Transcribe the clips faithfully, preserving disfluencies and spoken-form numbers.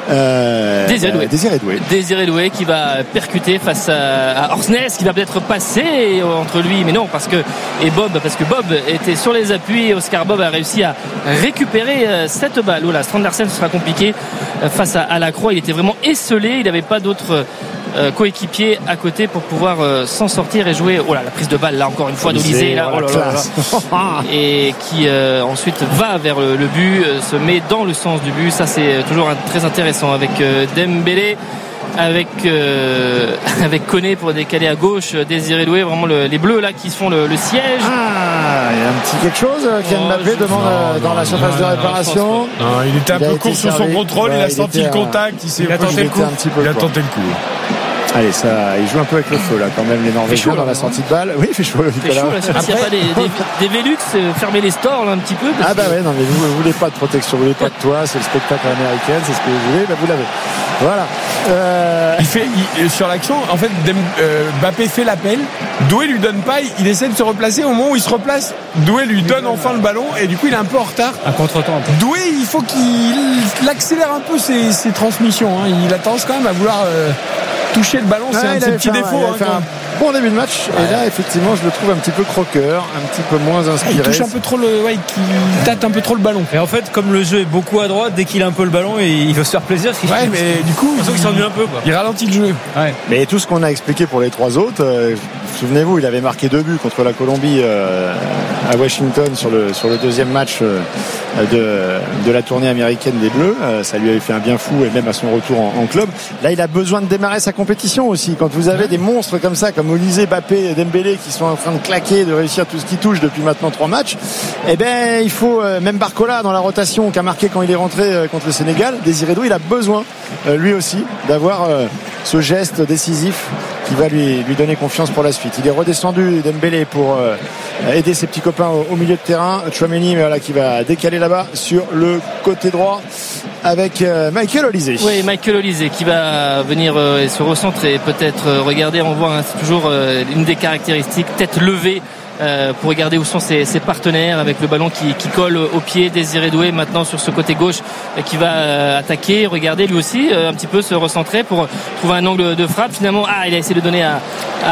Euh, Désiré Doué. Euh, Désiré Doué. Désiré Doué qui va percuter face à, à Orsnes, qui va peut-être passer entre lui, mais non, parce que et Bob, parce que Bob était sur les appuis et Oscar Bob a réussi à récupérer euh, cette balle. Oula, Strandersen, ce sera compliqué euh, face à, à la Croix. Il était vraiment esselé, il n'avait pas d'autres euh, coéquipiers à côté pour pouvoir euh, s'en sortir et jouer. Oh là, la prise de balle là encore une fois d'Olysée là, oh là, là, là, et qui euh, ensuite va vers le, le but, euh, se met dans le sens du but. Ça c'est toujours un, très intéressant avec euh, Dembélé, avec euh, avec Koné pour décaler à gauche, Désiré Doué, vraiment le, les bleus là qui se font le, le siège. Ah, il y a un petit quelque chose Kylian oh, Mbappé demande non, dans non, la surface non, de réparation. Non, non, il était un il peu court sur son contrôle, ouais, il a il senti le contact, il, s'est il a tenté le coup. Un petit peu, il a tenté le coup. Allez, ça, il joue un peu avec le feu là quand même les Norvégiens chaud, dans la sortie de balle. Oui, il fait chaud. Il fait chaud là. S'il n'y a pas des, des, des Velux, fermer les stores là un petit peu. Ah bah ouais, non mais vous ne voulez pas de protection, vous voulez pas de toit, c'est le spectacle américain, c'est ce que vous voulez, bah vous l'avez. Voilà. Euh... Il fait il, sur l'action, en fait, euh, Mbappé fait l'appel. Doué lui donne pas, il essaie de se replacer. Au moment où il se replace, Doué lui donne enfin le ballon et du coup il est un peu en retard. Un contre-temps. Doué, il faut qu'il accélère un peu ses, ses transmissions. Hein. Il a tendance quand même à vouloir euh, toucher le ballon, c'est ouais, un de ses petits défauts. Il a fait un bon début de match ouais. Et là effectivement je le trouve un petit peu croqueur, un petit peu moins inspiré. Il touche un peu trop le, ouais, il tâte un peu trop le ballon. Et en fait comme le jeu est beaucoup à droite, dès qu'il a un peu le ballon, il veut se faire plaisir. Ouais, mais du coup il s'ennuie un peu. Quoi. Il ralentit le jeu. Ouais. Mais tout ce qu'on a expliqué pour les trois autres, euh, souvenez-vous, il avait marqué deux buts contre la Colombie euh, à Washington sur le sur le deuxième match euh, de de la tournée américaine des Bleus. Euh, ça lui avait fait un bien fou et même à son retour en, en club. Là, il a besoin de démarrer sa compétition aussi. Quand vous avez des monstres comme ça, comme Olysée, Mbappé et Dembélé qui sont en train de claquer, de réussir tout ce qui touche depuis maintenant trois matchs, eh ben il faut euh, même Barcola dans la rotation qui a marqué quand il est rentré euh, contre le Sénégal. Désiré Doué, il a besoin euh, lui aussi d'avoir euh, ce geste décisif qui va lui, lui donner confiance pour la suite. Il est redescendu Dembélé pour euh, aider ses petits copains au, au milieu de terrain. Tchouaméni voilà, qui va décaler là-bas sur le côté droit avec euh, Michael Olysée. Oui, Michael Olysée qui va venir euh, se recentrer, peut-être euh, regarder, on voit hein, c'est toujours euh, une des caractéristiques, tête levée Euh, pour regarder où sont ses, ses partenaires avec le ballon qui, qui colle au pied. Désiré Doué maintenant sur ce côté gauche euh, qui va euh, attaquer, regarder lui aussi euh, un petit peu se recentrer pour trouver un angle de frappe. Finalement ah il a essayé de donner à,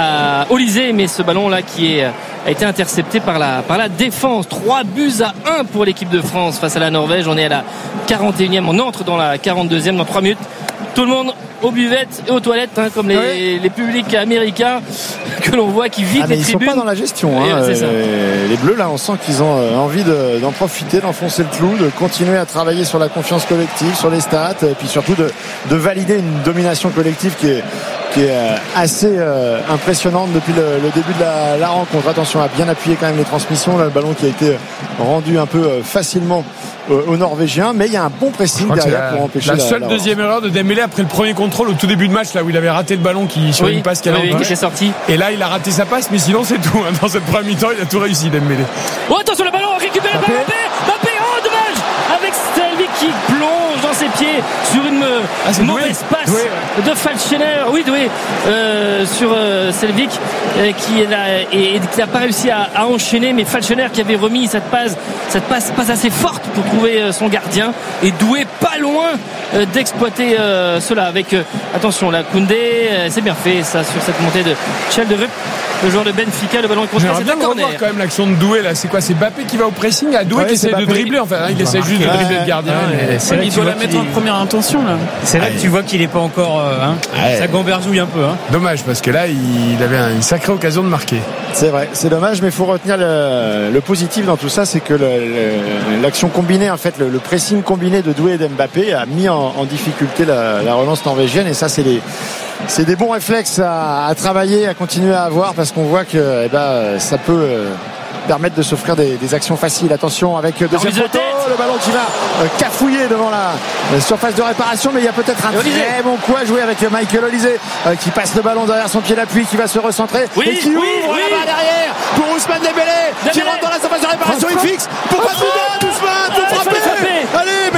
à Olysée, mais ce ballon là qui est, a été intercepté par la, par la défense. Trois buts à un pour l'équipe de France face à la Norvège. On est à la quarante et unième, on entre dans la quarante-deuxième dans trois minutes. Tout le monde aux buvettes et aux toilettes hein, comme les, oui. les publics américains que l'on voit qui vident ah, mais les ils tribunes. Ils sont pas dans la gestion hein. Et, c'est euh, les Bleus là on sent qu'ils ont euh, envie de, d'en profiter, d'enfoncer le clou, de continuer à travailler sur la confiance collective, sur les stats et puis surtout de, de valider une domination collective qui est qui est assez euh, impressionnante depuis le, le début de la, la rencontre. Attention à bien appuyer quand même les transmissions là, le ballon qui a été rendu un peu euh, facilement euh, aux Norvégiens, mais il y a un bon pressing derrière la, pour empêcher la, la seule la deuxième erreur de Dembélé après le premier contrôle au tout début de match là où il avait raté le ballon qui sur oui, une passe qui avait oui, qui était sorti. Et là il a raté sa passe, mais sinon c'est tout hein. Dans cette première mi-temps il a tout réussi Dembélé. Oh attention le ballon récupéré par Mbappé. Mbappé, oh dommage avec Stelvik qui plonge dans ses pieds sur une ah, mauvaise passe Doué, ouais. de Falchener. Oui Doué euh, sur euh, Stelvik euh, qui n'a pas réussi à, à enchaîner, mais Falchener qui avait remis cette passe cette passe pas assez forte pour trouver euh, son gardien, et Doué pas loin euh, d'exploiter euh, cela avec euh, attention la Koundé euh, c'est bien fait ça sur cette montée de Childerup, le joueur de Benfica. Le ballon est contré, c'est un corner. Quand même l'action de Doué là, c'est quoi? C'est Mbappé qui va au pressing, à Doué ouais, qui essaie de dribbler en fait, hein, il, il essaie juste de dribbler le gardien. Ouais, mais mais il doit la mettre en première intention là. C'est là que tu vois qu'il est pas encore euh, hein, ouais. Ça gamberzouille un peu hein. Dommage parce que là il avait une sacrée occasion de marquer. C'est vrai, c'est dommage, mais il faut retenir le, le positif dans tout ça, c'est que le, le, l'action combinée, en fait, le, le pressing combiné de Doué et d'Mbappé a mis en, en difficulté la, la relance norvégienne, et ça c'est des c'est des bons réflexes à, à travailler, à continuer à avoir, parce qu'on voit que eh ben, ça peut euh, permettre de s'offrir des, des actions faciles. Attention avec deuxième photo, le ballon qui va euh, cafouiller devant la, la surface de réparation, mais il y a peut-être un très bon coup à jouer avec Michael Olysée euh, qui passe le ballon derrière son pied d'appui, qui va se recentrer oui, et qui oui, ouvre oui. là-bas derrière pour Ousmane Dembélé, qui rentre dans la surface de réparation. Il fixe pour pas tout doucement, tout frapper. Allez, mais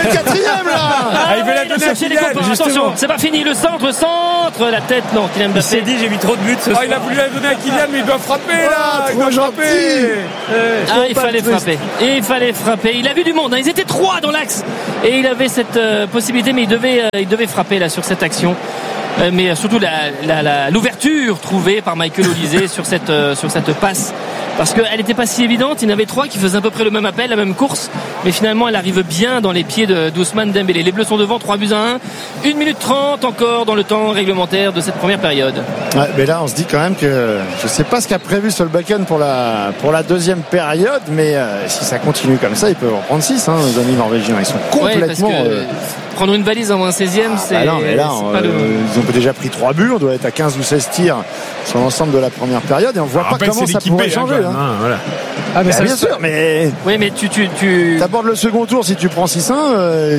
le quatrième là. Ah, il veut la donner à Kylian. Attention, c'est pas fini. Le centre, le centre, la tête. Non, Kylian Mbappé. Il s'est dit, j'ai mis trop de buts ce Oh, soir. il a voulu la donner à Kylian, mais il doit frapper là. Il doit frapper. Ah, il fallait frapper. Et il fallait frapper. Il a vu du monde. Hein. Ils étaient trois dans l'axe. Et il avait cette euh, possibilité, mais il devait, euh, il devait frapper là sur cette action. Euh, mais surtout la, la, la, l'ouverture trouvée par Michael Olise sur cette, euh, sur cette passe. Parce qu'elle n'était pas si évidente. Il y en avait trois qui faisaient à peu près le même appel, la même course. Mais finalement, elle arrive bien dans les pieds de d'Ousmane Dembélé. Les Bleus sont devant, trois buts à un. une minute trente encore dans le temps réglementaire de cette première période. Ouais, mais là, on se dit quand même que je sais pas ce qu'a prévu Solbakken pour la, pour la deuxième période, mais euh, si ça continue comme ça, ils peuvent en prendre six, hein, nos amis norvégiens. Ils sont complètement. Ouais, euh... prendre une valise en un seizième, ah, c'est. Bah non, mais là, c'est on, pas euh, le... ils ont déjà pris trois buts. On doit être à quinze ou seize tirs sur l'ensemble de la première période et on voit Alors, pas comment ça pourrait changer. Hein, hein, voilà. Ah, mais bah, ça, bien sûr, mais. Oui, mais tu, tu, tu. T'abordes le second tour si tu prends six un. Euh,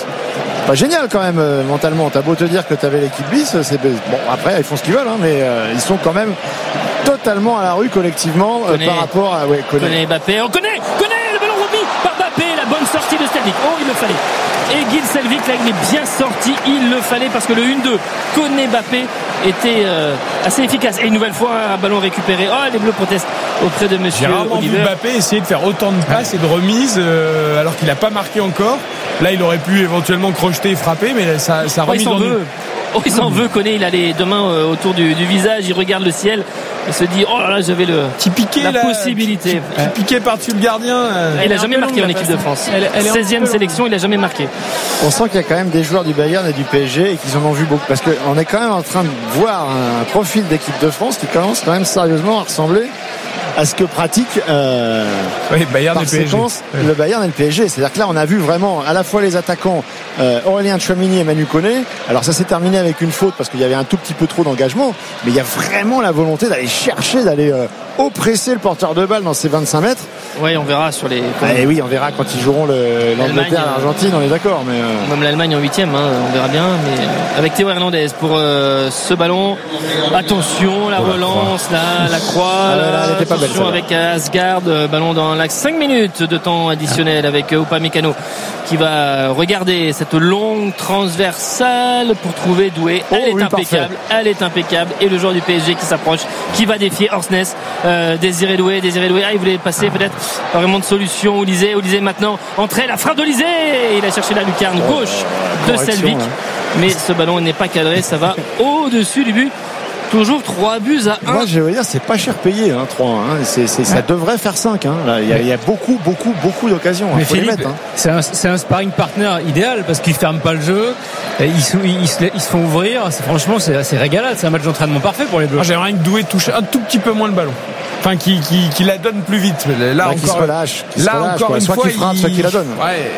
pas génial quand même euh, mentalement. T'as beau te dire que t'avais l'équipe bis, c'est bon. Après, ils font ce qu'ils veulent, hein, mais euh, ils sont quand même totalement à la rue collectivement euh, par rapport à. Ouais, connaît. connaît Mbappé. On connaît, connaît le ballon remis par Mbappé. La bonne sortie de Selvik. Oh, il le fallait. Et Gil Selvik, là, il est bien sorti. Il le fallait parce que le un deux Koné Mbappé était euh, assez efficace. Et une nouvelle fois, un ballon récupéré. Oh, les Bleus protestent auprès de monsieur J'ai rarement Oliver. vu Mbappé essayer de faire autant de passes et de remises euh, alors qu'il n'a pas marqué encore. Là, il aurait pu éventuellement crocheter et frapper, mais ça, ça oh, remise il s'en en veut. Oh, il s'en veut, Koné. Il a les deux mains euh, autour du, du visage. Il regarde le ciel et se dit, oh là là, j'avais le, qui piquait, la là, possibilité. Qui, qui piquait par-dessus le gardien. Euh... Il n'a jamais marqué en équipe de France. Elle, elle seizième sélection, il n'a jamais marqué. On sent qu'il y a quand même des joueurs du Bayern et du P S G et qu'ils en ont vu beaucoup. Parce qu'on est quand même en train de voir un profil d'équipe de France qui commence quand même sérieusement à ressembler à ce que pratique euh, oui, Bayern par et P S G. séquence oui. le Bayern et le P S G. C'est-à-dire que là on a vu vraiment à la fois les attaquants euh, Aurélien Tchouaméni et Manu Koné. Alors ça s'est terminé avec une faute parce qu'il y avait un tout petit peu trop d'engagement, mais il y a vraiment la volonté d'aller chercher, d'aller euh, oppresser le porteur de balle dans ses vingt-cinq mètres. Oui, on verra sur les. Ah, et oui, on verra quand ils joueront le, l'Angleterre, l'Argentine, on est d'accord. Mais euh... même l'Allemagne en huitième, hein, on verra bien. Mais euh, avec Théo Hernandez pour euh, ce ballon. Attention, la oh, relance, la croix, là, la croix. Ah, là, là, elle était pas belle, attention avec Asgard, ballon dans l'axe. cinq minutes de temps additionnel avec euh, Upamecano qui va regarder cette longue transversale pour trouver Doué. Elle oh, est oui, impeccable, parfait. Elle est impeccable. Et le joueur du P S G qui s'approche, qui va défier Orsnes. Euh, Désiré Doué, Désiré Doué. Ah, il voulait passer peut-être. Pas vraiment de solution. Olise, Olise maintenant entrée, la frappe d'Olise. Il a cherché la lucarne oh, gauche euh, de Selvik. Hein. Mais ce ballon n'est pas cadré. Ça va au-dessus du but. Toujours trois buts à un. Moi, je veux dire, c'est pas cher payé, hein, trois. Hein. C'est, c'est, ça devrait faire cinq. Hein. Là, il y a, il y a beaucoup, beaucoup, beaucoup d'occasions. Mais hein. Faut Philippe, les mettre, hein. c'est, un, c'est un sparring partner idéal parce qu'ils ferment pas le jeu. Ils se, ils, se, ils se font ouvrir. C'est, franchement, c'est, c'est régalade. C'est un match d'entraînement parfait pour les Bleus. Moi, j'aimerais que Doué touche un tout petit peu moins le ballon. Enfin, qui, qui, qui la donne plus vite. Là, bah, encore, qui se relâche. Qui là, se relâche, encore quoi. une soit fois, qu'il frappe, il... soit qu'il la donne. Ouais.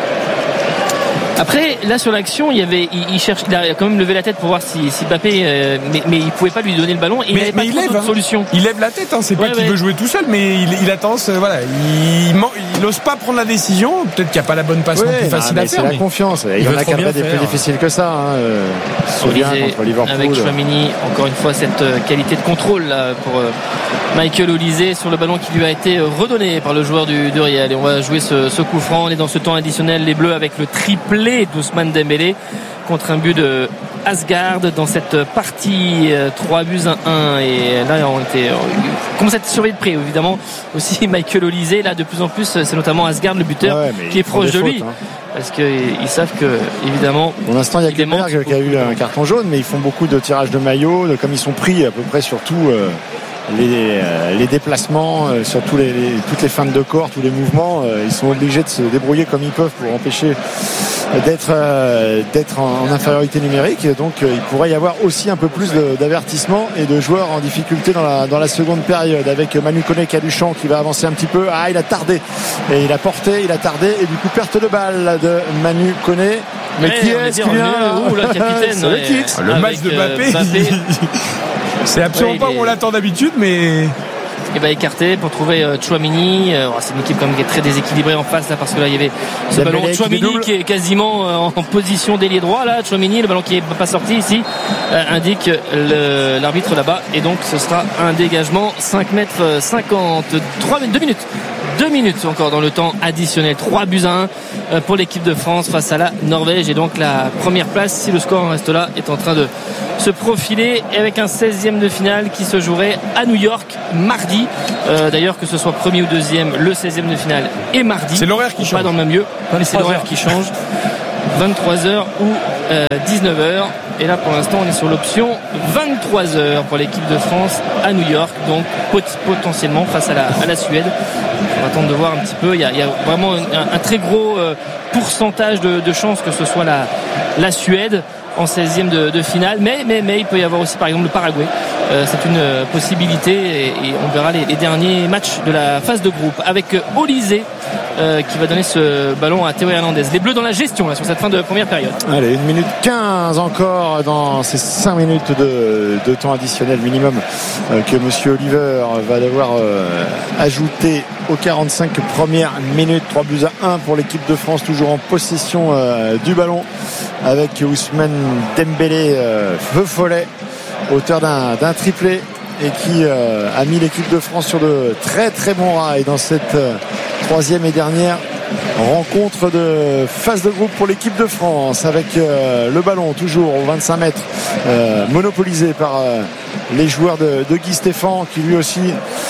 Après, là sur l'action, il y avait, il, il cherche, il a quand même levé la tête pour voir si, si Mbappé, euh, mais, mais il pouvait pas lui donner le ballon. Et mais, il n'avait pas il trop lève, d'autres hein. solutions. Il lève la tête, hein. C'est pas ouais, qu'il ouais. veut jouer tout seul, mais il, il a tendance, euh, voilà, il, il n'ose pas prendre la décision. Peut-être qu'il n'y a pas la bonne passe ouais, non plus facile non, à faire. C'est mais... la confiance. Il, il y en a qui a des plus difficiles que ça. Hein. Euh, contre Liverpool. Avec Tchouaméni, encore une fois cette qualité de contrôle là, pour euh, Michael Olise sur le ballon qui lui a été redonné par le joueur du, du Real. Et on va jouer ce, ce coup franc. On est dans ce temps additionnel. Les Bleus avec le triplé d'Ousmane Dembélé contre un but de Asgard dans cette partie. Trois buts à un. Et là on était on commence à être surveillé de près évidemment aussi Michael Olise. Là de plus en plus c'est notamment Asgard le buteur ouais, qui est proche de lui fautes, hein. Parce qu'ils savent que évidemment pour l'instant il y a que Berg qui a eu un carton jaune, mais ils font beaucoup de tirages de maillot, de, comme ils sont pris à peu près sur tout euh, les, euh, les déplacements, euh, sur tous les, les, toutes les feintes de corps, tous les mouvements, euh, ils sont obligés de se débrouiller comme ils peuvent pour empêcher d'être euh, d'être en, en infériorité numérique. Et donc euh, il pourrait y avoir aussi un peu plus de, d'avertissements et de joueurs en difficulté dans la, dans la seconde période, avec Manu Koné Caluchan qui va avancer un petit peu. Ah, il a tardé et il a porté, il a tardé et du coup perte de balle de Manu Koné. Mais hey, qui est-ce qui vient Ouh, le capitaine c'est ouais. le, le match de Mbappé, Mbappé. C'est absolument ouais, pas où on l'attend d'habitude, mais et bah écarté pour trouver euh, Tchouaméni. Euh, c'est une équipe quand même qui est très déséquilibrée en face là, parce que là il y avait ce ballon Tchouaméni qui est quasiment euh, en position d'ailier droit là. Tchouaméni, le ballon qui est pas sorti ici, euh, indique le, l'arbitre là-bas, et donc ce sera un dégagement cinq mètres cinquante. trois, deux minutes deux minutes encore dans le temps additionnel. trois buts à un pour l'équipe de France face à la Norvège. Et donc la première place, si le score reste là, est en train de se profiler avec un seizième de finale qui se jouerait à New York mardi. Euh, d'ailleurs, que ce soit premier ou deuxième, le seizième de finale est mardi. C'est l'horaire qui change. Pas dans le même lieu, mais c'est l'horaire qui change. vingt-trois heures ou euh, dix-neuf heures. Et là, pour l'instant, on est sur l'option vingt-trois heures pour l'équipe de France à New York. Donc, pot- potentiellement face à la, à la Suède. On va attendre de voir un petit peu. Il y a, il y a vraiment un, un très gros euh, pourcentage de, de chances que ce soit la, la Suède en seizième de, de finale. Mais, mais, mais il peut y avoir aussi, par exemple, le Paraguay. Euh, c'est une euh, possibilité. Et, et on verra les, les derniers matchs de la phase de groupe avec euh, Olysée. Euh, qui va donner ce ballon à Théo Hernandez. Les Bleus dans la gestion là, sur cette fin de première période. Allez, une minute quinze encore dans ces cinq minutes de, de temps additionnel minimum euh, que Monsieur Oliver va devoir euh, ajouter aux quarante-cinq premières minutes. trois buts à un pour l'équipe de France, toujours en possession euh, du ballon avec Ousmane Dembélé, euh, feu follet, auteur d'un, d'un triplé et qui euh, a mis l'équipe de France sur de très très bons rails dans cette euh, troisième et dernière rencontre de phase de groupe pour l'équipe de France avec euh, le ballon toujours aux vingt-cinq mètres euh, monopolisé par euh, les joueurs de, de Guy Stéphane qui lui aussi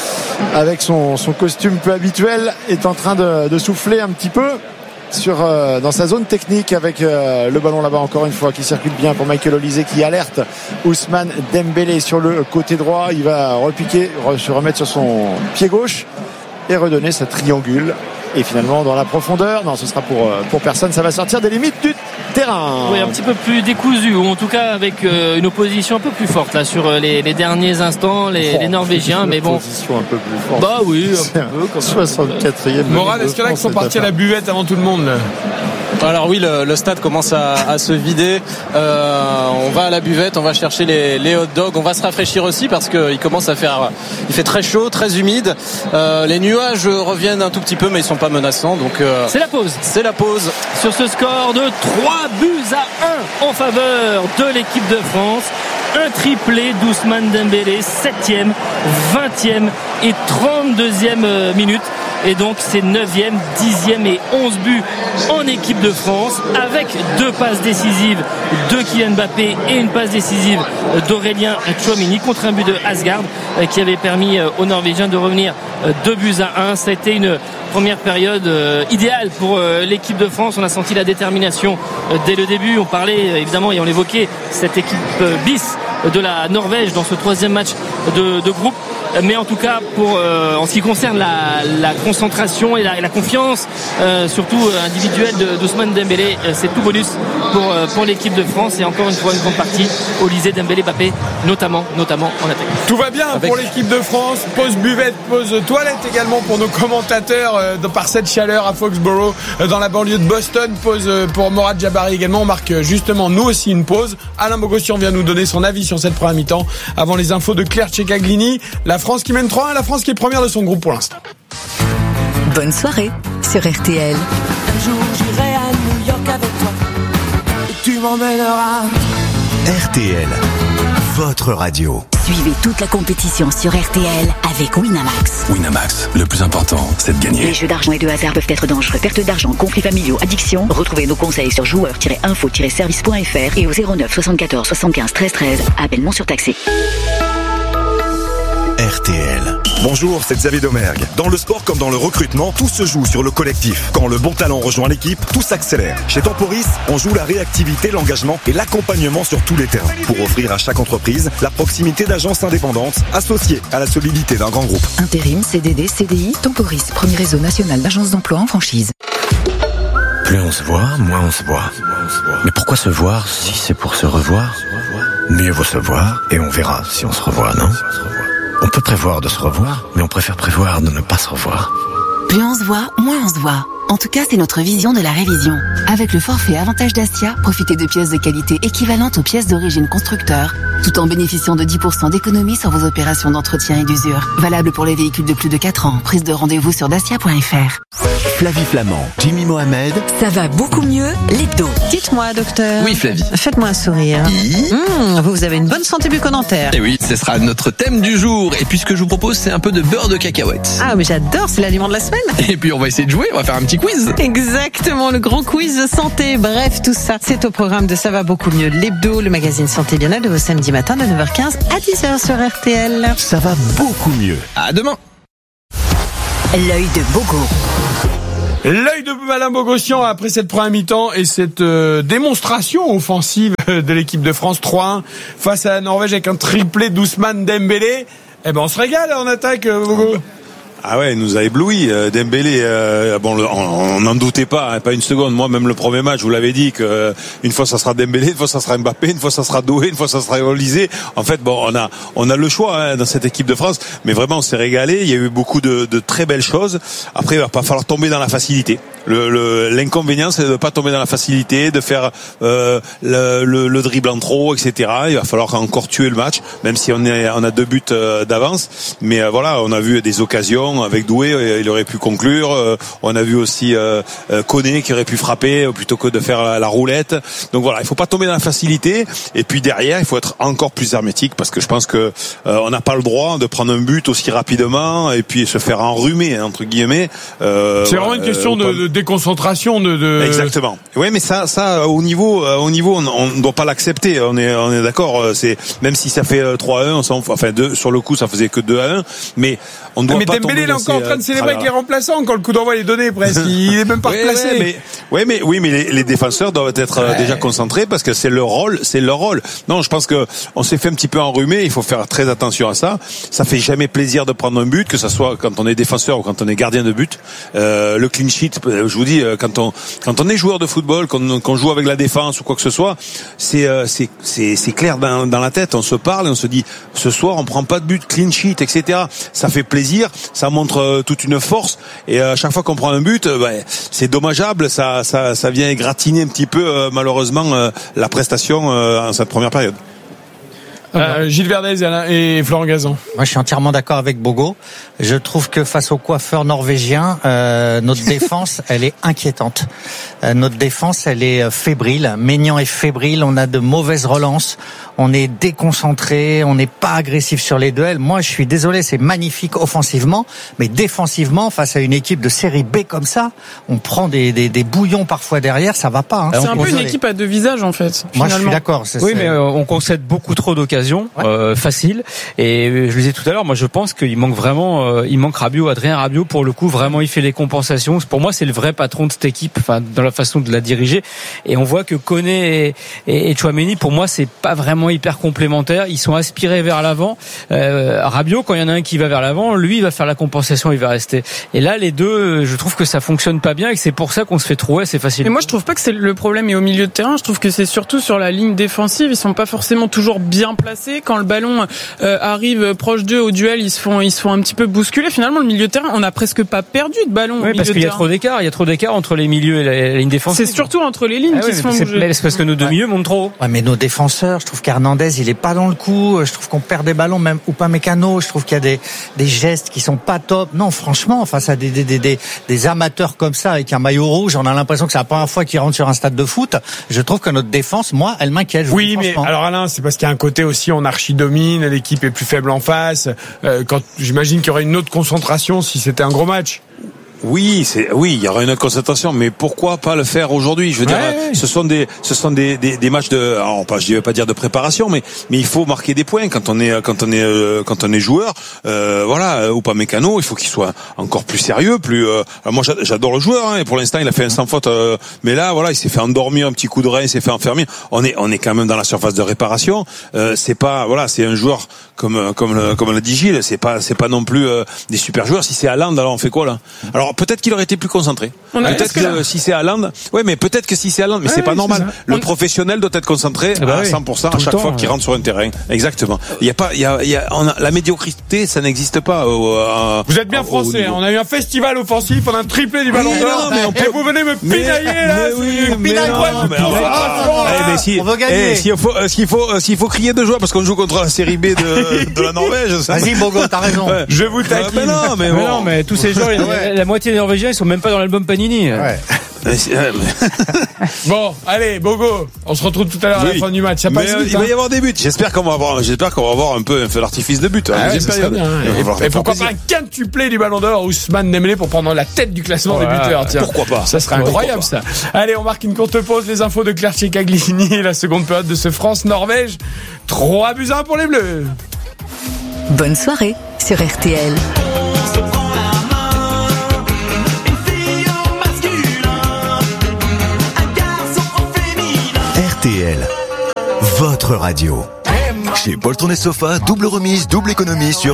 avec son, son costume peu habituel est en train de, de souffler un petit peu sur, euh, dans sa zone technique avec euh, le ballon là-bas encore une fois qui circule bien pour Michael Olysée qui alerte Ousmane Dembélé sur le côté droit. Il va repiquer, re- se remettre sur son pied gauche et redonner sa triangule. Et finalement dans la profondeur, non ce sera pour, pour personne, ça va sortir des limites du terrain. Oui, un petit peu plus décousu, ou en tout cas avec euh, une opposition un peu plus forte là sur euh, les, les derniers instants, les, oh, les Norvégiens, mais bon. Opposition un peu plus forte. Bah oui, un peu comme soixante-quatrième. Morale, est-ce qu'il y en a qui sont partis à la buvette avant tout le monde là ? Alors oui, le, le stade commence à, à se vider. Euh, on va à la buvette, on va chercher les, les hot dogs, on va se rafraîchir aussi parce qu'il commence à faire, il fait très chaud, très humide. Euh, les nuages reviennent un tout petit peu, mais ils sont pas menaçants. Donc euh, c'est la pause. C'est la pause. Sur ce score de trois buts à un en faveur de l'équipe de France. Un triplé d'Ousmane Dembélé, septième, vingtième et trente-deuxième minute. Et donc c'est neuvième, dixième et onze buts en équipe de France avec deux passes décisives de Kylian Mbappé et une passe décisive d'Aurélien Tchouaméni contre un but de Asgard qui avait permis aux Norvégiens de revenir deux buts à un. Ça a été une première période idéale pour l'équipe de France. On a senti la détermination dès le début. On parlait évidemment et on évoquait cette équipe bis de la Norvège dans ce troisième match de, de groupe. Mais en tout cas, pour, euh, en ce qui concerne la, la concentration et la, et la confiance, euh, surtout euh, individuelle de, d'Ousmane Dembélé, euh, c'est tout bonus pour, euh, pour l'équipe de France. Et encore une fois, une grande partie, Olysée, Dembélé, Mbappé, notamment, notamment en attaque. Tout va bien avec... pour l'équipe de France. Pause buvette, pause toilette également pour nos commentateurs euh, par cette chaleur à Foxborough, euh, dans la banlieue de Boston. Pause euh, pour Morad Jabari également. On marque euh, justement nous aussi une pause. Alain Bogossian vient nous donner son avis sur cette première mi-temps avant les infos de Claire Tchekaglini. La France qui mène trois à un, la France qui est première de son groupe pour l'instant. Bonne soirée sur R T L. Un jour j'irai à New York avec toi et tu m'emmèneras. R T L, votre radio. Suivez toute la compétition sur R T L avec Winamax. Winamax, le plus important, c'est de gagner. Les jeux d'argent et de hasard peuvent être dangereux. Perte d'argent, conflits familiaux, addiction. Retrouvez nos conseils sur joueurs tiret info tiret service point f r et au zéro neuf soixante-quatorze soixante-quinze treize treize. Appel non surtaxé. R T L. Bonjour, c'est Xavier Domergue. Dans le sport comme dans le recrutement, tout se joue sur le collectif. Quand le bon talent rejoint l'équipe, tout s'accélère. Chez Temporis, on joue la réactivité, l'engagement et l'accompagnement sur tous les terrains pour offrir à chaque entreprise la proximité d'agences indépendantes associées à la solidité d'un grand groupe. Intérim, C D D, C D I, Temporis, premier réseau national d'agences d'emploi en franchise. Plus on se voit, moins on se voit. Mais pourquoi se voir si c'est pour se revoir ? Mieux vaut se voir et on verra si on se revoit, non ? On peut prévoir de se revoir, mais on préfère prévoir de ne pas se revoir. Plus on se voit, moins on se voit. En tout cas, c'est notre vision de la révision. Avec le forfait Avantage Dacia, profitez de pièces de qualité équivalentes aux pièces d'origine constructeur, tout en bénéficiant de dix pour cent d'économie sur vos opérations d'entretien et d'usure. Valable pour les véhicules de plus de quatre ans. Prise de rendez-vous sur dacia point f r. Flavie Flamand, Jimmy Mohamed. Ça va beaucoup mieux, l'hebdo. Dites-moi, docteur. Oui, Flavie. Faites-moi un sourire. Oui. Mmh, vous avez une bonne santé bucco-dentaire. Et oui, ce sera notre thème du jour. Et puis ce que je vous propose, c'est un peu de beurre de cacahuète. Ah, mais j'adore, c'est l'aliment de la semaine. Et puis on va essayer de jouer, on va faire un petit quiz. Exactement, le grand quiz de santé. Bref, tout ça, c'est au programme de Ça va beaucoup mieux, l'hebdo, le magazine Santé Bien-être de vos samedis matins de neuf heures quinze à dix heures sur R T L. Ça va beaucoup mieux. À demain. L'œil de Bogo. L'œil de Alain Bogossian après cette première mi-temps et cette euh, démonstration offensive de l'équipe de France trois un face à la Norvège avec un triplé d'Ousmane Dembélé. Eh ben on se régale en attaque, Bogo. Ah ouais, il nous a ébloui. Euh, Dembélé, euh, bon, on n'en doutait pas, hein, pas une seconde. Moi, même le premier match, je vous l'avais dit que euh, une fois ça sera Dembélé, une fois ça sera Mbappé, une fois ça sera Doué, une fois ça sera Olysée. En fait, bon, on a on a le choix hein, dans cette équipe de France, mais vraiment on s'est régalé. Il y a eu beaucoup de, de très belles choses. Après, il va pas falloir tomber dans la facilité. Le, le, l'inconvénient, c'est de ne pas tomber dans la facilité, de faire euh, le, le, le dribble en trop, et cetera. Il va falloir encore tuer le match, même si on est on a deux buts euh, d'avance. Mais euh, voilà, on a vu des occasions. Avec Doué, il aurait pu conclure. On a vu aussi euh, Koné qui aurait pu frapper plutôt que de faire la, la roulette. Donc voilà, il faut pas tomber dans la facilité. Et puis derrière, il faut être encore plus hermétique parce que je pense que euh, on n'a pas le droit de prendre un but aussi rapidement et puis se faire enrhumer entre guillemets. Euh, C'est vraiment une question euh, de, de déconcentration, de, de. Exactement. Oui, mais ça, ça au niveau, au niveau, on ne doit pas l'accepter. On est, on est d'accord. C'est même si ça fait trois à un, on s'en, enfin deux, sur le coup, ça faisait que deux à un, mais on doit mais pas Dembélé, tomber. il est encore en train de célébrer avec les remplaçants quand le coup d'envoi est donné presque. Il est même pas ouais, replacé. Ouais, mais, ouais, mais, oui, mais les, les défenseurs doivent être ouais. déjà concentrés parce que c'est leur rôle, c'est leur rôle. Non, je pense que on s'est fait un petit peu enrhumer. Il faut faire très attention à ça. Ça fait jamais plaisir de prendre un but, que ça soit quand on est défenseur ou quand on est gardien de but. Euh, le clean sheet, je vous dis, quand on, quand on est joueur de football, qu'on, qu'on joue avec la défense ou quoi que ce soit, c'est, c'est, c'est, c'est clair dans, dans la tête. On se parle et on se dit, ce soir, on prend pas de but, clean sheet, et cetera. Ça fait plaisir. Ça montre toute une force et à chaque fois qu'on prend un but, bah, c'est dommageable, ça, ça, ça vient égratigner un petit peu euh, malheureusement euh, la prestation euh, en cette première période. Euh, Gilles Verdez et Florent Gazan. Moi, je suis entièrement d'accord avec Bogo. Je trouve que face aux coiffeurs norvégiens, euh, notre défense, elle est inquiétante. Euh, notre défense, elle est fébrile. Maignan est fébrile. On a de mauvaises relances. On est déconcentré. On n'est pas agressif sur les duels. Moi, je suis désolé, c'est magnifique offensivement, mais défensivement, face à une équipe de série B comme ça, on prend des, des, des bouillons parfois derrière. Ça va pas. Hein. C'est un peu une équipe à deux visages en fait. Moi, je suis d'accord. C'est, oui, c'est... mais euh, on concède beaucoup trop d'occasions. Ouais. Euh, facile et je le disais tout à l'heure, moi je pense qu'il manque vraiment euh, il manque Rabiot, Adrien Rabiot pour le coup vraiment il fait les compensations. Pour moi c'est le vrai patron de cette équipe, enfin dans la façon de la diriger, et on voit que Koné et, et, et Tchouaméni pour moi c'est pas vraiment hyper complémentaire, ils sont aspirés vers l'avant. euh, Rabiot quand il y en a un qui va vers l'avant, lui il va faire la compensation, il va rester, et là les deux je trouve que ça fonctionne pas bien et que c'est pour ça qu'on se fait trouer assez facilement. Mais moi je trouve pas que c'est le problème est au milieu de terrain, je trouve que c'est surtout sur la ligne défensive, ils sont pas forcément toujours bien placés. Quand le ballon euh, arrive proche d'eux au duel, ils se font ils se font un petit peu bousculer. Finalement, le milieu de terrain, on n'a presque pas perdu de ballon. Oui, au parce qu'il y a terrain. trop d'écart. Il y a trop d'écart entre les milieux et la, la ligne défensive. C'est surtout entre les lignes ah qui oui, se font c'est, bouger. Mais c'est parce que nos deux milieux montent trop haut. Ouais, mais nos défenseurs, je trouve qu'Hernandez, il est pas dans le coup. Je trouve qu'on perd des ballons, même ou pas Mécano. Je trouve qu'il y a des des gestes qui sont pas top. Non, franchement, face à des des des des, des amateurs comme ça avec un maillot rouge, on a l'impression que c'est la première fois qu'ils rentrent sur un stade de foot. Je trouve que notre défense, moi, elle m'inquiète. Oui, mais alors Alain, c'est parce qu'il y a un côté aussi on archi-domine, l'équipe est plus faible en face. Euh, quand j'imagine qu'il y aurait une autre concentration si c'était un gros match. Oui, c'est oui, il y aura une autre concentration, mais pourquoi pas le faire aujourd'hui? Je veux ouais, dire, ouais. ce sont des, ce sont des, des, des matchs de, alors pas, je vais pas dire de préparation, mais, mais il faut marquer des points quand on est, quand on est, euh, quand on est joueur. Euh, voilà, ou pas Mécano, il faut qu'il soit encore plus sérieux, plus. Euh, alors moi, j'adore le joueur, hein, et pour l'instant, il a fait un sans faute, euh, mais là, voilà, il s'est fait endormir, un petit coup de rein, il s'est fait enfermer. On est, on est quand même dans la surface de réparation. Euh, c'est pas, voilà, c'est un joueur comme, comme, comme l'a dit Gilles, c'est pas, c'est pas non plus euh, des super joueurs. Si c'est Haaland, alors on fait quoi là? Alors alors peut-être qu'il aurait été plus concentré. On a- Peut-être que, que que si c'est Haaland, ouais, mais peut-être que si c'est Haaland, mais Ouais, c'est pas c'est normal. ça. Le On- professionnel doit être concentré Ah bah à oui. cent pour cent à Tout le chaque temps, fois qu'il ouais. rentre sur un terrain. Exactement. Il y a pas, il y a, il y a, on a, la médiocrité, ça n'existe pas. Au, à- Vous êtes bien au français, niveau. hein. On a eu un festival offensif, on a un triplé du ballon Mais d'or. non, mais on Et peut- vous venez me Mais- pinailler là. mais c'est oui, du mais pinaille, non, quoi, mais de on va- concentration, là. Eh, mais si, On veut gagner. eh, s'il faut, euh, s'il faut, euh, s'il faut crier de joie parce qu'on joue contre la série B de, de la Norvège, ça. Vas-y, Bogo, t'as raison. Ouais. Je vous Ouais, taquine. mais non, mais Mais bon. non, mais tous ces joueurs, Ouais. la moitié des Norvégiens, ils sont même pas dans l'album Panini. Ouais. Mais c'est- ouais, mais- Bon, allez, Bogo, on se retrouve tout à l'heure à la Oui. fin du match. Ça passe Mais, euh, vite, il va hein. y avoir des buts. J'espère qu'on va avoir, j'espère qu'on va avoir un peu un feu d'artifice de but. hein, Ah ouais, deuxième ça serait période. bien, hein. Il va falloir Et faire pourquoi pas plaisir. un quintuplé du ballon d'or, Ousmane Dembélé pour prendre la tête du classement Voilà. des buteurs. Tiens. Pourquoi pas. Ça serait Pourquoi incroyable pas. ça. Allez, on marque une courte pause. Les infos de Claire Tchekaglini et la seconde période de ce France-Norvège. trois buts à un pour les Bleus. Bonne soirée sur R T L. R T L, votre radio. Chez Poltron et Sofa, double remise, double économie sur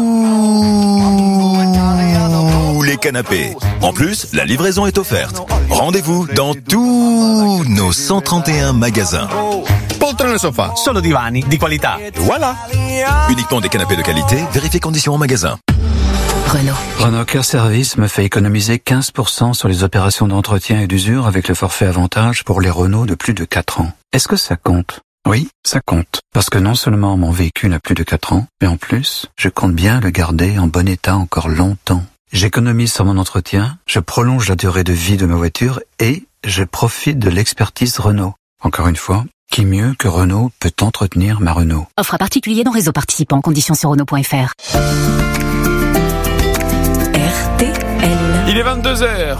tous les canapés. En plus, la livraison est offerte. Rendez-vous dans tous nos cent trente et un magasins. Poltrone Sofa, solo divani di qualità. Voilà. Uniquement des canapés de qualité, vérifiez conditions en magasin. Renault. Renault Care Service me fait économiser quinze pour cent sur les opérations d'entretien et d'usure avec le forfait avantage pour les Renault de plus de quatre ans. Est-ce que ça compte? Oui, ça compte. Parce que non seulement mon véhicule a plus de quatre ans, mais en plus, je compte bien le garder en bon état encore longtemps. J'économise sur mon entretien, je prolonge la durée de vie de ma voiture et je profite de l'expertise Renault. Encore une fois, qui mieux que Renault peut entretenir ma Renault? Offre à particulier dans réseau participant. Conditions sur Renault point F R. R T L. Il est vingt-deux heures.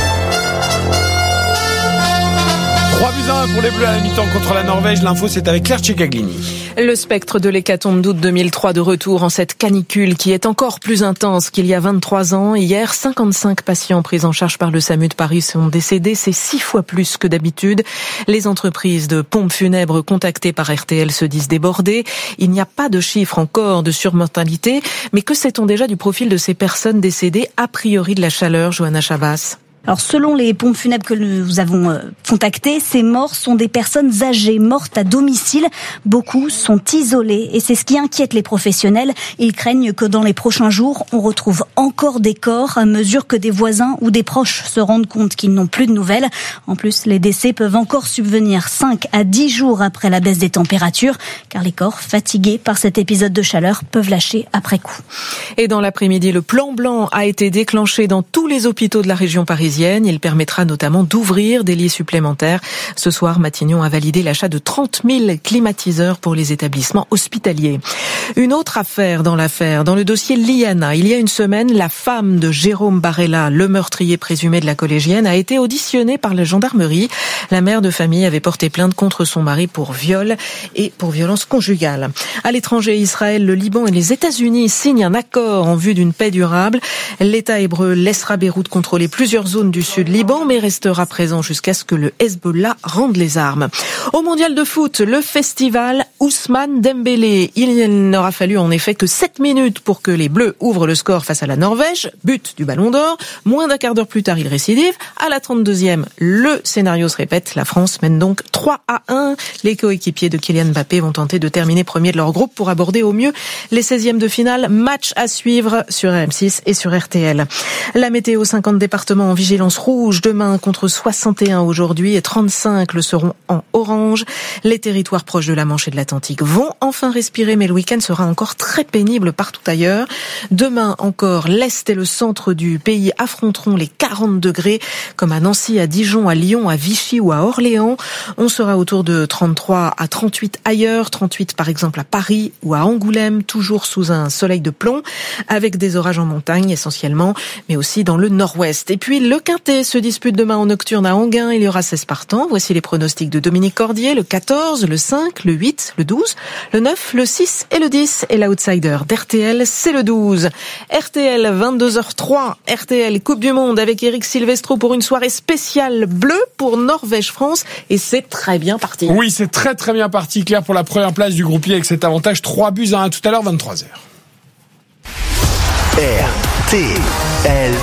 trois buts à un pour les Bleus à la mi-temps contre la Norvège. L'info, c'est avec Claire Tchekaglini. Le spectre de l'hécatombe d'août deux mille trois de retour en cette canicule qui est encore plus intense qu'il y a vingt-trois ans. Hier, cinquante-cinq patients pris en charge par le SAMU de Paris sont décédés. C'est six fois plus que d'habitude. Les entreprises de pompes funèbres contactées par R T L se disent débordées. Il n'y a pas de chiffre encore de surmortalité. Mais que sait-on déjà du profil de ces personnes décédées, a priori de la chaleur, Johanna Chabas? Alors selon les pompes funèbres que nous avons euh, contactées, ces morts sont des personnes âgées, mortes à domicile. Beaucoup sont isolés et c'est ce qui inquiète les professionnels. Ils craignent que dans les prochains jours, on retrouve encore des corps à mesure que des voisins ou des proches se rendent compte qu'ils n'ont plus de nouvelles. En plus, les décès peuvent encore subvenir cinq à dix jours après la baisse des températures, car les corps, fatigués par cet épisode de chaleur, peuvent lâcher après coup. Et dans l'après-midi, le plan blanc a été déclenché dans tous les hôpitaux de la région parisienne. Il permettra notamment d'ouvrir des lits supplémentaires. Ce soir, Matignon a validé l'achat de trente mille climatiseurs pour les établissements hospitaliers. Une autre affaire dans l'affaire, dans le dossier Liana. Il y a une semaine, la femme de Jérôme Barella, le meurtrier présumé de la collégienne, a été auditionnée par la gendarmerie. La mère de famille avait porté plainte contre son mari pour viol et pour violence conjugale. À l'étranger, Israël, le Liban et les États-Unis signent un accord en vue d'une paix durable. L'État hébreu laissera Beyrouth contrôler plusieurs zones du sud Liban, mais restera présent jusqu'à ce que le Hezbollah rende les armes. Au mondial de foot, le festival Ousmane Dembélé. Il n'aura fallu en effet que sept minutes pour que les Bleus ouvrent le score face à la Norvège. But du Ballon d'Or. Moins d'un quart d'heure plus tard, il récidive. À la trente-deuxième, le scénario se répète. La France mène donc trois à un. Les coéquipiers de Kylian Mbappé vont tenter de terminer premier de leur groupe pour aborder au mieux les seizièmes de finale. Match à suivre sur R M six et sur R T L. La météo, cinquante départements en vigilance rouge demain contre soixante et un aujourd'hui et trente-cinq le seront en orange. Les territoires proches de la Manche et de l'Atlantique vont enfin respirer, mais le week-end sera encore très pénible partout ailleurs. Demain encore, l'Est et le centre du pays affronteront les quarante degrés, comme à Nancy, à Dijon, à Lyon, à Vichy ou à Orléans. On sera autour de trente-trois à trente-huit ailleurs, trente-huit par exemple à Paris ou à Angoulême, toujours sous un soleil de plomb, avec des orages en montagne essentiellement, mais aussi dans le nord-ouest. Et puis le Quintet se dispute demain en nocturne à Enghien. Il y aura seize partants. Voici les pronostics de Dominique Cordier. Le quatorze, le cinq, le huit, le douze, le neuf, le six et le dix. Et l'outsider d'R T L, c'est le douze. R T L, vingt-deux heures trois. R T L, Coupe du Monde avec Eric Silvestro pour une soirée spéciale bleue pour Norvège-France. Et c'est très bien parti. Oui, c'est très très bien parti, Claire, pour la première place du groupe I avec cet avantage. trois buts à un tout à l'heure, vingt-trois heures. R T L, Coupe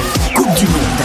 Coupe du Monde.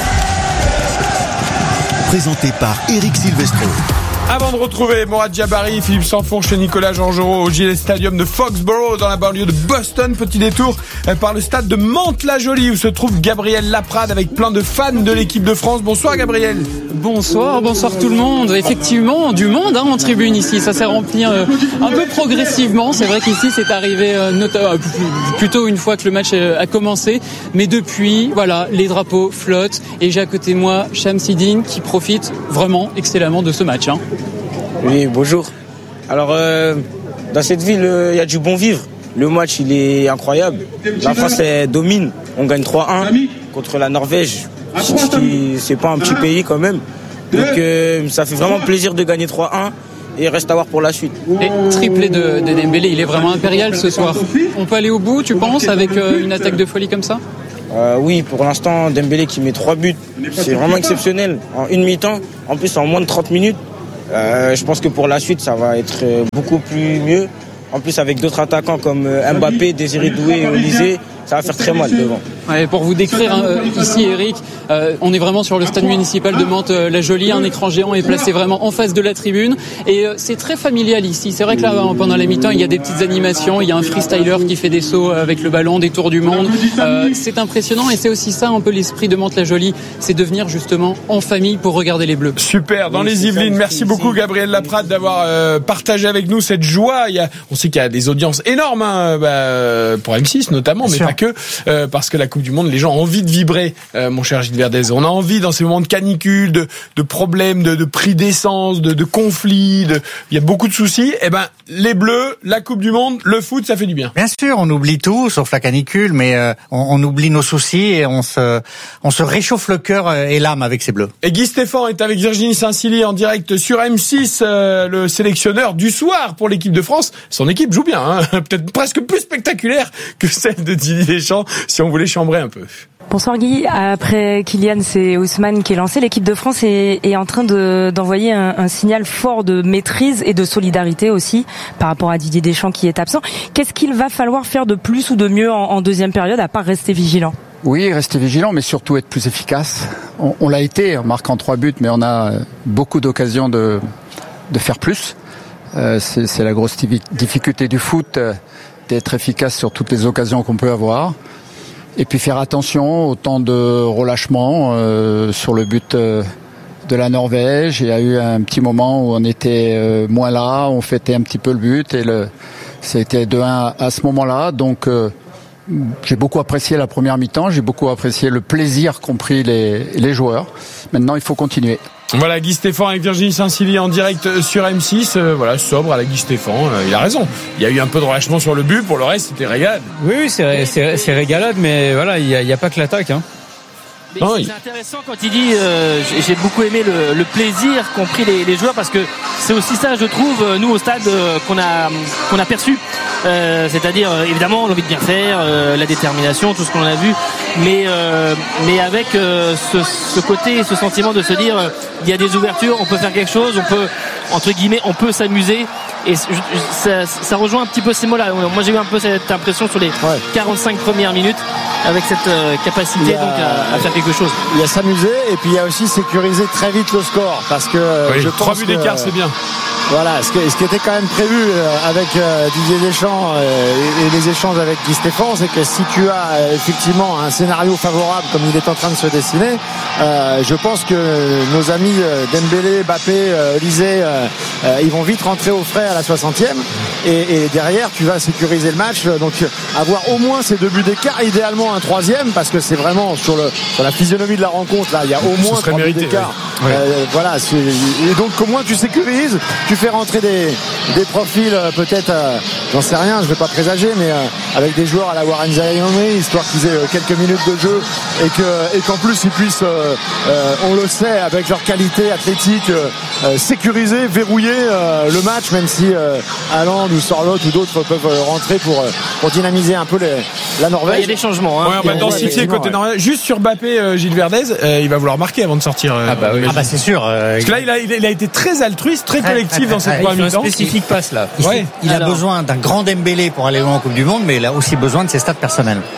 Présenté par Eric Silvestro. Avant de retrouver Morad Jabari, Philippe Sansfourche et Nicolas Jean-Jean au Gillette Stadium de Foxborough dans la banlieue de Boston, petit détour par le stade de Mantes-la-Jolie où se trouve Gabriel Laprade avec plein de fans de l'équipe de France. Bonsoir Gabriel. Bonsoir, bonsoir tout le monde. Effectivement, du monde hein, en tribune ici, ça s'est rempli euh, un peu progressivement. C'est vrai qu'ici c'est arrivé euh, nota- euh, plutôt une fois que le match euh, a commencé, mais depuis, voilà, les drapeaux flottent et j'ai à côté de moi Shamsidine qui profite vraiment excellemment de ce match. Hein. Oui, bonjour. Alors, euh, dans cette ville, il euh, y a du bon vivre. Le match, il est incroyable. La France, elle domine. On gagne trois un contre la Norvège. Qui, c'est pas un petit pays quand même. Donc, euh, ça fait vraiment plaisir de gagner trois un. Et il reste à voir pour la suite. Et triplé de, de Dembélé, il est vraiment impérial ce soir. On peut aller au bout, tu penses, avec euh, une attaque de folie comme ça ? Euh, oui, pour l'instant, Dembélé qui met trois buts, c'est vraiment exceptionnel. En une mi-temps, en plus en moins de trente minutes. Euh, je pense que pour la suite, ça va être beaucoup plus mieux. En plus, avec d'autres attaquants comme Mbappé, Désiré Doué et Olysée, ça va faire très mal devant. Ouais, pour vous décrire hein, ici, Eric, euh, on est vraiment sur le stade municipal de Mantes-la-Jolie. Un écran géant est placé vraiment en face de la tribune. Et euh, c'est très familial ici. C'est vrai que là, pendant la mi-temps, il y a des petites animations. Il y a un freestyler qui fait des sauts avec le ballon, des tours du monde. Euh, c'est impressionnant et c'est aussi ça un peu l'esprit de Mantes-la-Jolie. C'est de venir justement en famille pour regarder les Bleus. Super, dans oui, les Yvelines. Merci beaucoup Gabriel Laprade d'avoir euh, partagé avec nous cette joie. Il y a, on sait qu'il y a des audiences énormes hein, bah, pour M six notamment, Bien mais sûr. Pas que. Euh, parce que la Coupe du Monde, les gens ont envie de vibrer, euh, mon cher Gilles Verdez. On a envie, dans ces moments de canicule, de, de problèmes, de, de prix d'essence, de, de conflits, de, il y a beaucoup de soucis. Eh ben, les Bleus, la Coupe du Monde, le foot, ça fait du bien. Bien sûr, on oublie tout, sauf la canicule, mais euh, on, on oublie nos soucis et on se, on se réchauffe le cœur et l'âme avec ces Bleus. Et Guy Stéphane est avec Virginie Saint-Silly en direct sur M six, euh, le sélectionneur du soir pour l'équipe de France. Son équipe joue bien, hein, peut-être presque plus spectaculaire que celle de Didier Deschamps, si on voulait chambrer un peu. Bonsoir Guy. Après Kylian, c'est Ousmane qui est lancé. L'équipe de France est, est en train de, d'envoyer un, un signal fort de maîtrise et de solidarité aussi par rapport à Didier Deschamps qui est absent. Qu'est-ce qu'il va falloir faire de plus ou de mieux en, en deuxième période à part rester vigilant ? Oui, rester vigilant, mais surtout être plus efficace. On, on l'a été en marquant trois buts, mais on a beaucoup d'occasions de, de faire plus. Euh, c'est, c'est la grosse difficulté du foot, d'être efficace sur toutes les occasions qu'on peut avoir. Et puis faire attention au temps de relâchement euh, sur le but euh, de la Norvège. Il y a eu un petit moment où on était euh, moins là, on fêtait un petit peu le but et le, ça a été deux un à ce moment-là. Donc euh, j'ai beaucoup apprécié la première mi-temps, j'ai beaucoup apprécié le plaisir qu'ont pris les, les joueurs. Maintenant, il faut continuer. Voilà, Guy Stéphane avec Virginie Saint-Silly en direct sur M six. Euh, voilà, sobre à la Guy Stéphane. Euh, il a raison. Il y a eu un peu de relâchement sur le but. Pour le reste, c'était régalade. Oui, oui, c'est, c'est, c'est régalade, mais voilà, il n'y a, il y a pas que l'attaque. Hein. Non, c'est, c'est intéressant quand il dit euh, j'ai beaucoup aimé le, le plaisir qu'ont pris les, les joueurs parce que c'est aussi ça, je trouve, nous au stade euh, qu'on a qu'on a perçu. Euh, c'est-à-dire euh, évidemment l'envie de bien faire, euh, la détermination, tout ce qu'on a vu, mais euh, mais avec euh, ce, ce côté, ce sentiment de se dire euh, il y a des ouvertures, on peut faire quelque chose, on peut entre guillemets, on peut s'amuser. Et ça, ça rejoint un petit peu ces mots-là. Moi, j'ai eu un peu cette impression sur les ouais. quarante-cinq premières minutes avec cette euh, capacité a, donc à, à faire quelque chose. Il y a s'amuser et puis il y a aussi sécuriser très vite le score parce que oui, je trois buts d'écart, c'est bien. Voilà, ce, que, ce qui était quand même prévu avec euh, Didier Deschamps euh, et, et les échanges avec Guy Stéphane, c'est que si tu as euh, effectivement un scénario favorable comme il est en train de se dessiner, euh, je pense que nos amis euh, Dembélé, Mbappé, euh, Olysée, euh, euh, ils vont vite rentrer au frais à la soixantième et, et derrière tu vas sécuriser le match, donc avoir au moins ces deux buts d'écart, idéalement un troisième parce que c'est vraiment sur, le, sur la physionomie de la rencontre là, il y a au moins trois buts d'écart. Oui. Euh, voilà, c'est, et donc au moins tu sécurises, tu fais rentrer des, des profils euh, peut-être, euh, j'en sais rien, je vais pas présager, mais euh, avec des joueurs à la Warren Zaïre, histoire qu'ils aient euh, quelques minutes de jeu et que et qu'en plus ils puissent, euh, euh, on le sait, avec leur qualité athlétique, euh, euh, sécuriser, verrouiller euh, le match, même si euh, Haaland ou Sorloth ou d'autres peuvent euh, rentrer pour euh, pour dynamiser un peu les, la Norvège. Il y a des changements. Hein. Ouais, on va densifier côté ouais. Norvège. Juste sur Mbappé, euh, Gilles Verdez, euh, il va vouloir marquer avant de sortir. Euh, ah bah oui. Ah bah c'est sûr. Euh, Parce que là, il a, il a été très altruiste, très collectif dans cette première mi-temps. Spécifique passe là. Il, ouais. il Alors. a besoin d'un grand Dembélé pour aller loin en Coupe du Monde, mais il a aussi besoin de ses stats personnels.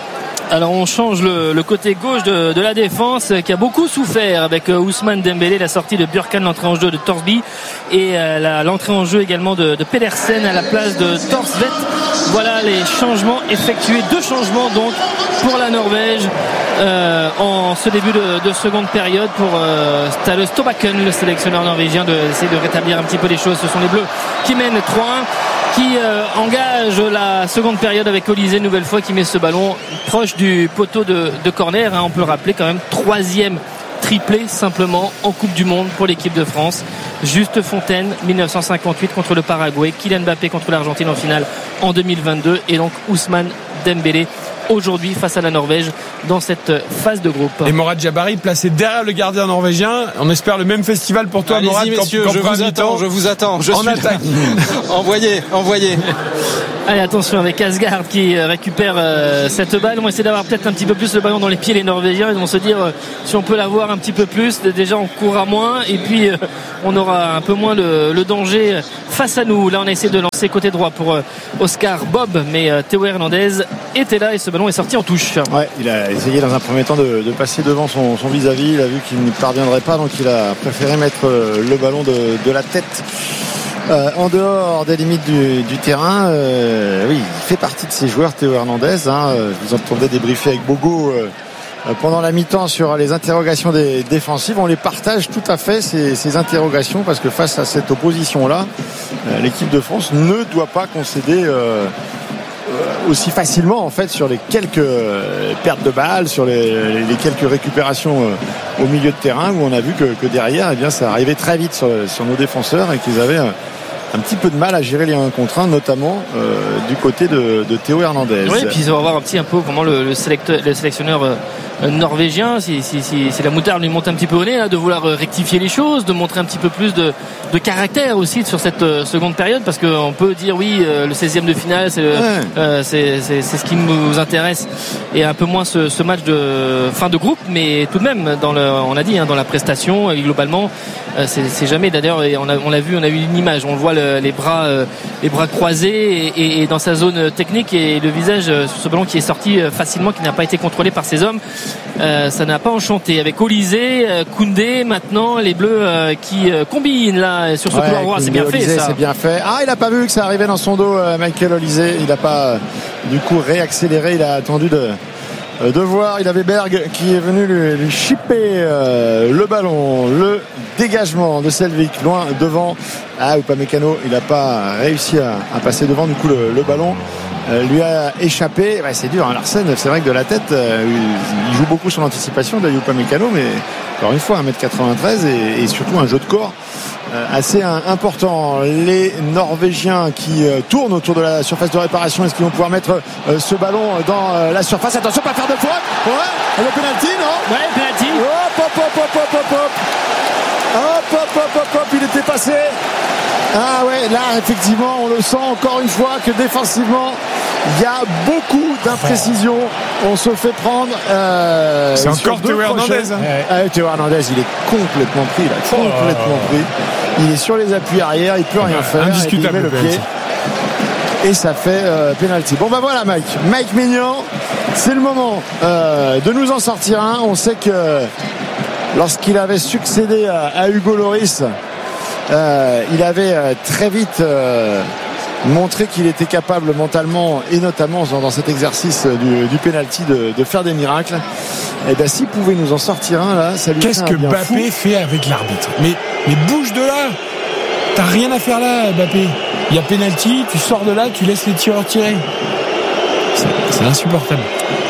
Alors on change le, le côté gauche de, de la défense qui a beaucoup souffert avec euh, Ousmane Dembélé, la sortie de Burkan, l'entrée en jeu de Torsby et euh, la, l'entrée en jeu également de, de Pedersen à la place de Torsvet. Voilà les changements effectués, deux changements donc pour la Norvège euh, en ce début de, de seconde période pour euh, Ståle Støbakken, le sélectionneur norvégien, d'essayer de, de rétablir un petit peu les choses. Ce sont les Bleus qui mènent trois un, qui euh, engage la seconde période avec Olysée une nouvelle fois qui met ce ballon proche du poteau de, de corner, hein. On peut le rappeler quand même, troisième triplé simplement en Coupe du Monde pour l'équipe de France. Juste Fontaine dix-neuf cent cinquante-huit contre le Paraguay, Kylian Mbappé contre l'Argentine en finale en deux mille vingt-deux et donc Ousmane Dembélé aujourd'hui face à la Norvège dans cette phase de groupe. Et Morad Jabari placé derrière le gardien norvégien. On espère le même festival pour toi. Allez-y, Morad, messieurs, quand, je, quand vous attends, je vous attends je en suis attaque. envoyez envoyez Allez, attention avec Asgard qui récupère euh, cette balle. On va essayer d'avoir peut-être un petit peu plus le ballon dans les pieds les Norvégiens. Ils vont se dire euh, si on peut l'avoir un petit peu plus. Déjà on courra moins et puis euh, on aura un peu moins le, le danger face à nous. Là on a essayé de lancer côté droit pour euh, Oscar Bob, mais euh, Théo Hernandez était là et ce ballon est sorti en touche. Ouais, il a essayé dans un premier temps de, de passer devant son, son vis-à-vis. Il a vu qu'il n'y parviendrait pas, donc il a préféré mettre euh, le ballon de, de la tête Euh, en dehors des limites du, du terrain. Euh, oui, il fait partie de ces joueurs, Théo Hernandez, hein. Vous entendez débriefer avec Bogo euh, pendant la mi-temps sur les interrogations des défensives. On les partage tout à fait, ces, ces interrogations, parce que face à cette opposition-là, euh, l'équipe de France ne doit pas concéder euh, aussi facilement en fait sur les quelques pertes de balles, sur les, les quelques récupérations au milieu de terrain, où on a vu que, que derrière, eh bien, ça arrivait très vite sur, sur nos défenseurs et qu'ils avaient un petit peu de mal à gérer les un contre un, notamment euh, du côté de, de Théo Hernandez. Oui, et puis on va voir un petit un peu comment le, le, sélecteur, le sélectionneur euh, norvégien, si, si, si, si la moutarde lui monte un petit peu au nez, là, de vouloir rectifier les choses, de montrer un petit peu plus de, de caractère aussi sur cette euh, seconde période, parce qu'on peut dire oui, euh, le seizième de finale, c'est, le, ouais. euh, c'est, c'est, c'est ce qui nous intéresse, et un peu moins ce, ce match de fin de groupe, mais tout de même, dans le, on a dit, hein, dans la prestation, et globalement, euh, c'est, c'est jamais, d'ailleurs, on, a, on l'a vu, on a eu une image, on le voit le, les bras, euh, les bras croisés, et, et, et dans sa zone technique, et le visage euh, sur ce ballon qui est sorti euh, facilement, qui n'a pas été contrôlé par ses hommes. Euh, ça n'a pas enchanté. Avec Olysée, euh, Koundé, maintenant les Bleus euh, qui euh, combinent là sur ce ouais, couloir droit. C'est bien Olysée, fait ça. C'est bien fait. Ah, il a pas vu que ça arrivait dans son dos, euh, Michael Olysée. Il n'a pas euh, du coup réaccéléré. Il a attendu de euh, de voir. Il avait Berg qui est venu lui, lui chipper euh, le ballon, le dégagement de Selvik loin devant. Ah, Upamecano, il n'a pas réussi à, à passer devant. Du coup, le, le ballon Euh, lui a échappé. Ouais, c'est dur, hein, Larsen, c'est vrai que de la tête euh, il joue beaucoup sur l'anticipation de Upamecano, mais encore une fois un mètre quatre-vingt-treize et, et surtout un jeu de corps euh, assez un, important. Les Norvégiens qui euh, tournent autour de la surface de réparation, est-ce qu'ils vont pouvoir mettre euh, ce ballon dans euh, la surface? Attention, pas faire de faute. Ouais, le penalty, non? Ouais, penalty. Hop, hop, hop, hop, hop, hop, hop. Hop, hop, hop, hop, hop, il était passé. Ah ouais, là effectivement on le sent encore une fois que défensivement il y a beaucoup d'imprécisions. On se fait prendre euh, c'est encore Théo Hernandez, hein. ah, Théo Hernandez, il est complètement pris là, complètement pris. Il est sur les appuis arrière, il peut rien faire, indiscutable, il met le pied et ça fait euh, penalty. Bon bah voilà Mike Mike Maignan, c'est le moment euh, de nous en sortir un. On sait que lorsqu'il avait succédé à, à Hugo Lloris, Euh, il avait euh, très vite euh, montré qu'il était capable mentalement et notamment dans, dans cet exercice du, du penalty de, de faire des miracles. Et bien s'il pouvait nous en sortir un là, ça lui Qu'est-ce que Mbappé fait avec l'arbitre? Mais, mais bouge de là. T'as rien à faire là, Mbappé. Il y a penalty, tu sors de là, tu laisses les tireurs tirer. C'est, c'est insupportable.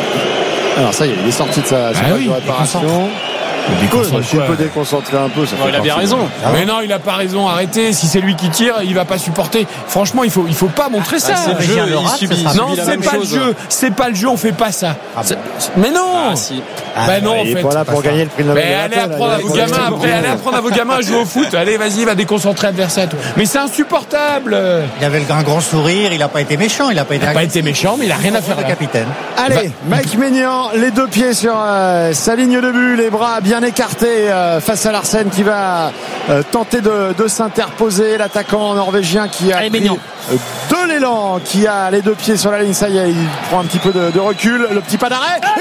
Alors ça y est, il est sorti de sa surface ah oui, de réparation. Cool, je suis un peu déconcentré un peu. Ça ouais, il a bien raison. Ah mais non, il a pas raison. Arrêtez. Si c'est lui qui tire, il va pas supporter. Franchement, il faut, il faut pas montrer ça. Ah, c'est le jeu. Il rate, subit, non, subit c'est pas chose. le jeu. C'est pas le jeu. On fait pas ça. Ah bon. Mais non. Ah, si. Ah, bah non, en il fait. est pas là pour gagner le prix de la Mais allez apprendre à vos gamins après. Allez apprendre à vos gamins à jouer au foot. Allez, vas-y, va déconcentrer l'adversaire. Mais c'est insupportable. Il avait le grand grand sourire. Il a pas été méchant. Il a pas été. Il a pas été méchant, mais il a rien à faire. Le capitaine. Allez, Mike Maignan, les deux pieds sur euh, sa ligne de but, les bras bien bien écarté euh, face à Larsen qui va euh, tenter de, de s'interposer. L'attaquant norvégien qui a pris euh, de l'élan, qui a les deux pieds sur la ligne. Ça y est, il prend un petit peu de, de recul. Le petit pas d'arrêt. Ah,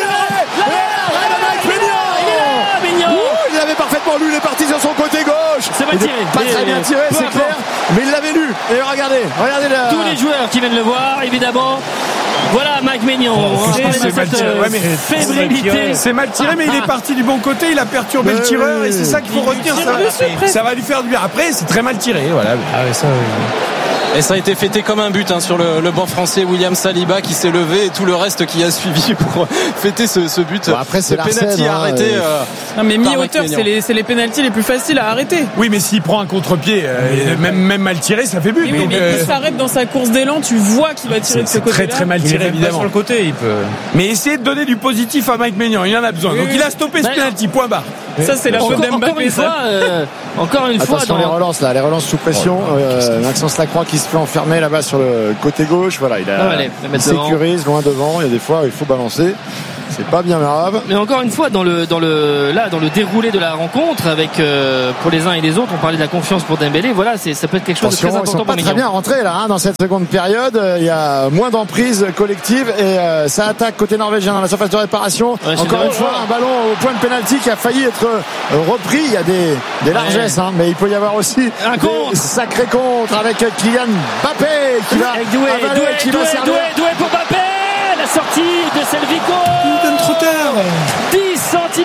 il avait parfaitement lu, il est parti sur son côté gauche. C'est mal tiré. Pas très bien tiré, c'est clair. Mais il l'avait lu. Et regardez, regardez la... tous les joueurs qui viennent le voir, évidemment. Voilà Mike Maignan. Oh, c'est mal tiré. Ouais, mais fébrilité. C'est mal tiré, mais il est parti du bon côté. Il a perturbé le tireur et c'est ça qu'il faut retenir. Ça, ça va lui faire du bien. Après, c'est très mal tiré. Voilà. Ah ouais, ça. Oui. Et ça a été fêté comme un but hein, sur le, le banc français. William Saliba qui s'est levé et tout le reste qui a suivi pour fêter ce, ce but. Bon, après, c'est le penalty hein, arrêté. Euh, non mais mi-hauteur, c'est les, c'est les pénaltys les plus faciles à arrêter. Oui, mais s'il prend un contre-pied, euh, même, même mal tiré, ça fait but. Oui, donc, mais euh... il s'arrête dans sa course d'élan, tu vois qu'il va tirer de ce côté-là. Très très mal tiré, évidemment. Sur le côté, il peut. Mais essayez de donner du positif à Mike Maignan. Il en a besoin. Oui, donc oui. Il a stoppé ce penalty. Point barre. Ça c'est la faute d'Mbappé. Encore une fois, euh, encore une fois. Attention dans... les relances là, les relances sous pression. Oh, euh, Maxence Lacroix qui se fait enfermer là-bas sur le côté gauche. Voilà, il a ah, allez, il sécurise loin devant. Il y a des fois il faut balancer. C'est pas bien grave. Mais encore une fois, dans le dans le là dans le déroulé de la rencontre, avec euh, pour les uns et les autres, on parlait de la confiance pour Dembélé. Voilà, c'est ça peut être quelque chose Attention, de très important. Ils sont pas très bien rentrés là hein, dans cette seconde période. Il y a moins d'emprise collective et euh, ça attaque côté norvégien dans la surface de réparation. Ouais, encore une fois, un ballon au point de pénalty qui a failli être euh, repris. Il y a des des largesses, ouais. hein, mais il peut y avoir aussi un contre, sacré contre avec Kylian Mbappé qui va doué, avaler, doué, qui doué, va servir. Doué, doué pour Mbappé. La sortie de Selvico. Il donne trop tard. dix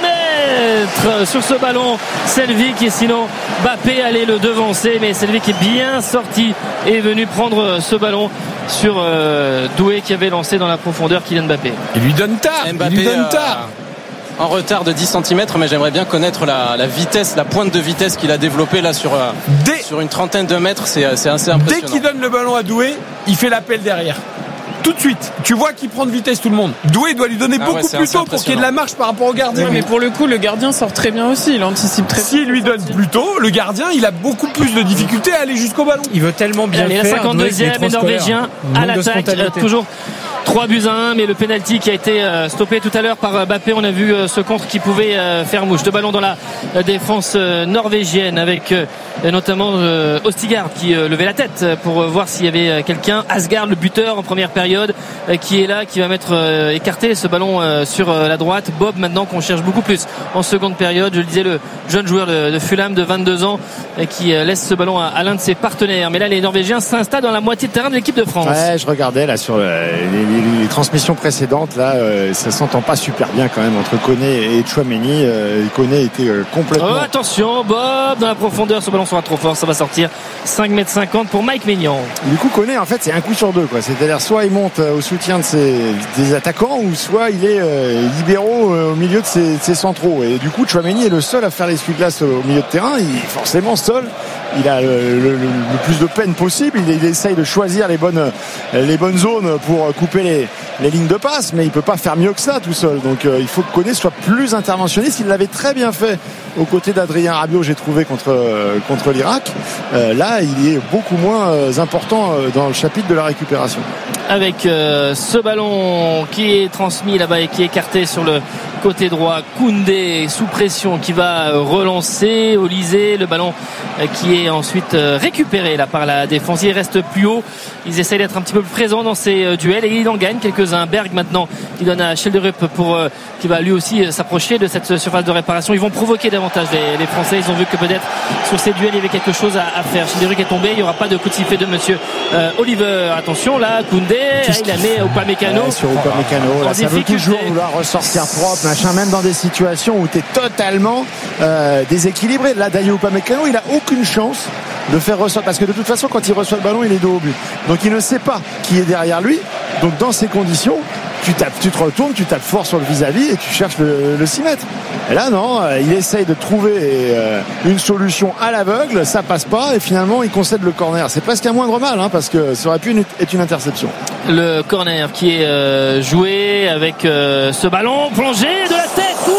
centimètres sur ce ballon. Selvic et sinon Mbappé allait le devancer, mais Selvic est bien sorti et est venu prendre ce ballon sur euh, Doué qui avait lancé dans la profondeur Kylian Mbappé. Il lui donne tard. Mbappé, il lui donne tard. Euh, en retard de dix centimètres, mais j'aimerais bien connaître la, la vitesse, la pointe de vitesse qu'il a développée là sur, dès, sur une trentaine de mètres. C'est, c'est assez impressionnant. Dès qu'il donne le ballon à Doué, il fait l'appel derrière. Tout de suite, tu vois qu'il prend de vitesse tout le monde. Doué doit lui donner ah beaucoup ouais, plus tôt pour qu'il y ait de la marche par rapport au gardien. Ouais, mais pour le coup, le gardien sort très bien aussi. Il anticipe très bien. S'il lui donne plus tôt, le gardien, il a beaucoup plus de difficultés à aller jusqu'au ballon. Il veut tellement bien Allez, faire. La cinquante-deuxième et norvégien à l'attaque. Euh, toujours trois buts à un, mais le penalty qui a été euh, stoppé tout à l'heure par Mbappé. On a vu euh, ce contre qui pouvait euh, faire mouche. Deux ballons dans la euh, défense euh, norvégienne avec euh, notamment euh, Ostigard qui euh, levait la tête pour euh, voir s'il y avait euh, quelqu'un. Asgard, le buteur en première période, euh, qui est là, qui va mettre euh, écarté ce ballon euh, sur euh, la droite. Bob maintenant qu'on cherche beaucoup plus en seconde période. Je le disais, le jeune joueur de, de Fulham de vingt-deux ans euh, qui euh, laisse ce ballon à, à l'un de ses partenaires. Mais là, les Norvégiens s'installent dans la moitié de terrain de l'équipe de France. Ouais, je regardais là sur le, les, les, les transmissions précédentes. Là, euh, ça s'entend pas super bien quand même entre Koné et Tchouaméni. Euh, Koné était euh, complètement. Oh, attention, Bob dans la profondeur. Ce ballon sera trop fort, ça va sortir. cinq mètres cinquante pour Mike Maignan. Du coup, Koné, en fait, c'est un coup sur deux, quoi. C'est-à-dire soit il monte au soutien de ses des attaquants, ou soit il est euh, libéraux euh, au milieu de ses, de ses centraux. Et du coup, Tchouaméni est le seul à faire l'essuie-glace au milieu de terrain. Il est forcément seul. Il a le, le, le plus de peine possible. Il, il essaye de choisir les bonnes, les bonnes zones pour couper les, les lignes de passe, mais il peut pas faire mieux que ça tout seul. Donc euh, il faut que Koné soit plus interventionniste. Il l'avait très bien fait aux côtés d'Adrien Rabiot, j'ai trouvé, contre, euh, contre l'Irak. Euh, là, il est beaucoup moins euh, important euh, dans le chapitre de la récupération. Avec euh, ce ballon qui est transmis là-bas et qui est écarté sur le côté droit, Koundé sous pression qui va relancer Olysée, le ballon qui est ensuite récupéré là par la défense. Il reste plus haut, ils essayent d'être un petit peu plus présents dans ces duels et il en gagne quelques-uns. Berg maintenant qui donne à Schilderup pour euh, qui va lui aussi s'approcher de cette surface de réparation. Ils vont provoquer davantage les, les Français. Ils ont vu que peut-être sur ces duels il y avait quelque chose à, à faire. Schilderup est tombé, il n'y aura pas de coup de sifflet de monsieur euh, Oliver. Attention là, Koundé, ah, il a mis Upamecano. Ouais, sur Upamecano, là, ça veut toujours vouloir ressortir propre, machin, même dans des situations où tu es totalement euh, déséquilibré. Là, Dayot Upamecano, il a aucune chance de faire ressortir, parce que de toute façon, quand il reçoit le ballon, il est dos au but. Donc il ne sait pas qui est derrière lui. Donc dans ces conditions, tu tapes, tu te retournes, tu tapes fort sur le vis-à-vis et tu cherches le, le six mètres. Et là, non, il essaye de trouver euh, une solution à l'aveugle, ça passe pas et finalement il concède le corner. C'est presque un moindre mal, hein, parce que ça aurait pu une, être une interception. Le corner qui est euh, joué avec euh, ce ballon plongé de la tête, coup, c'était dans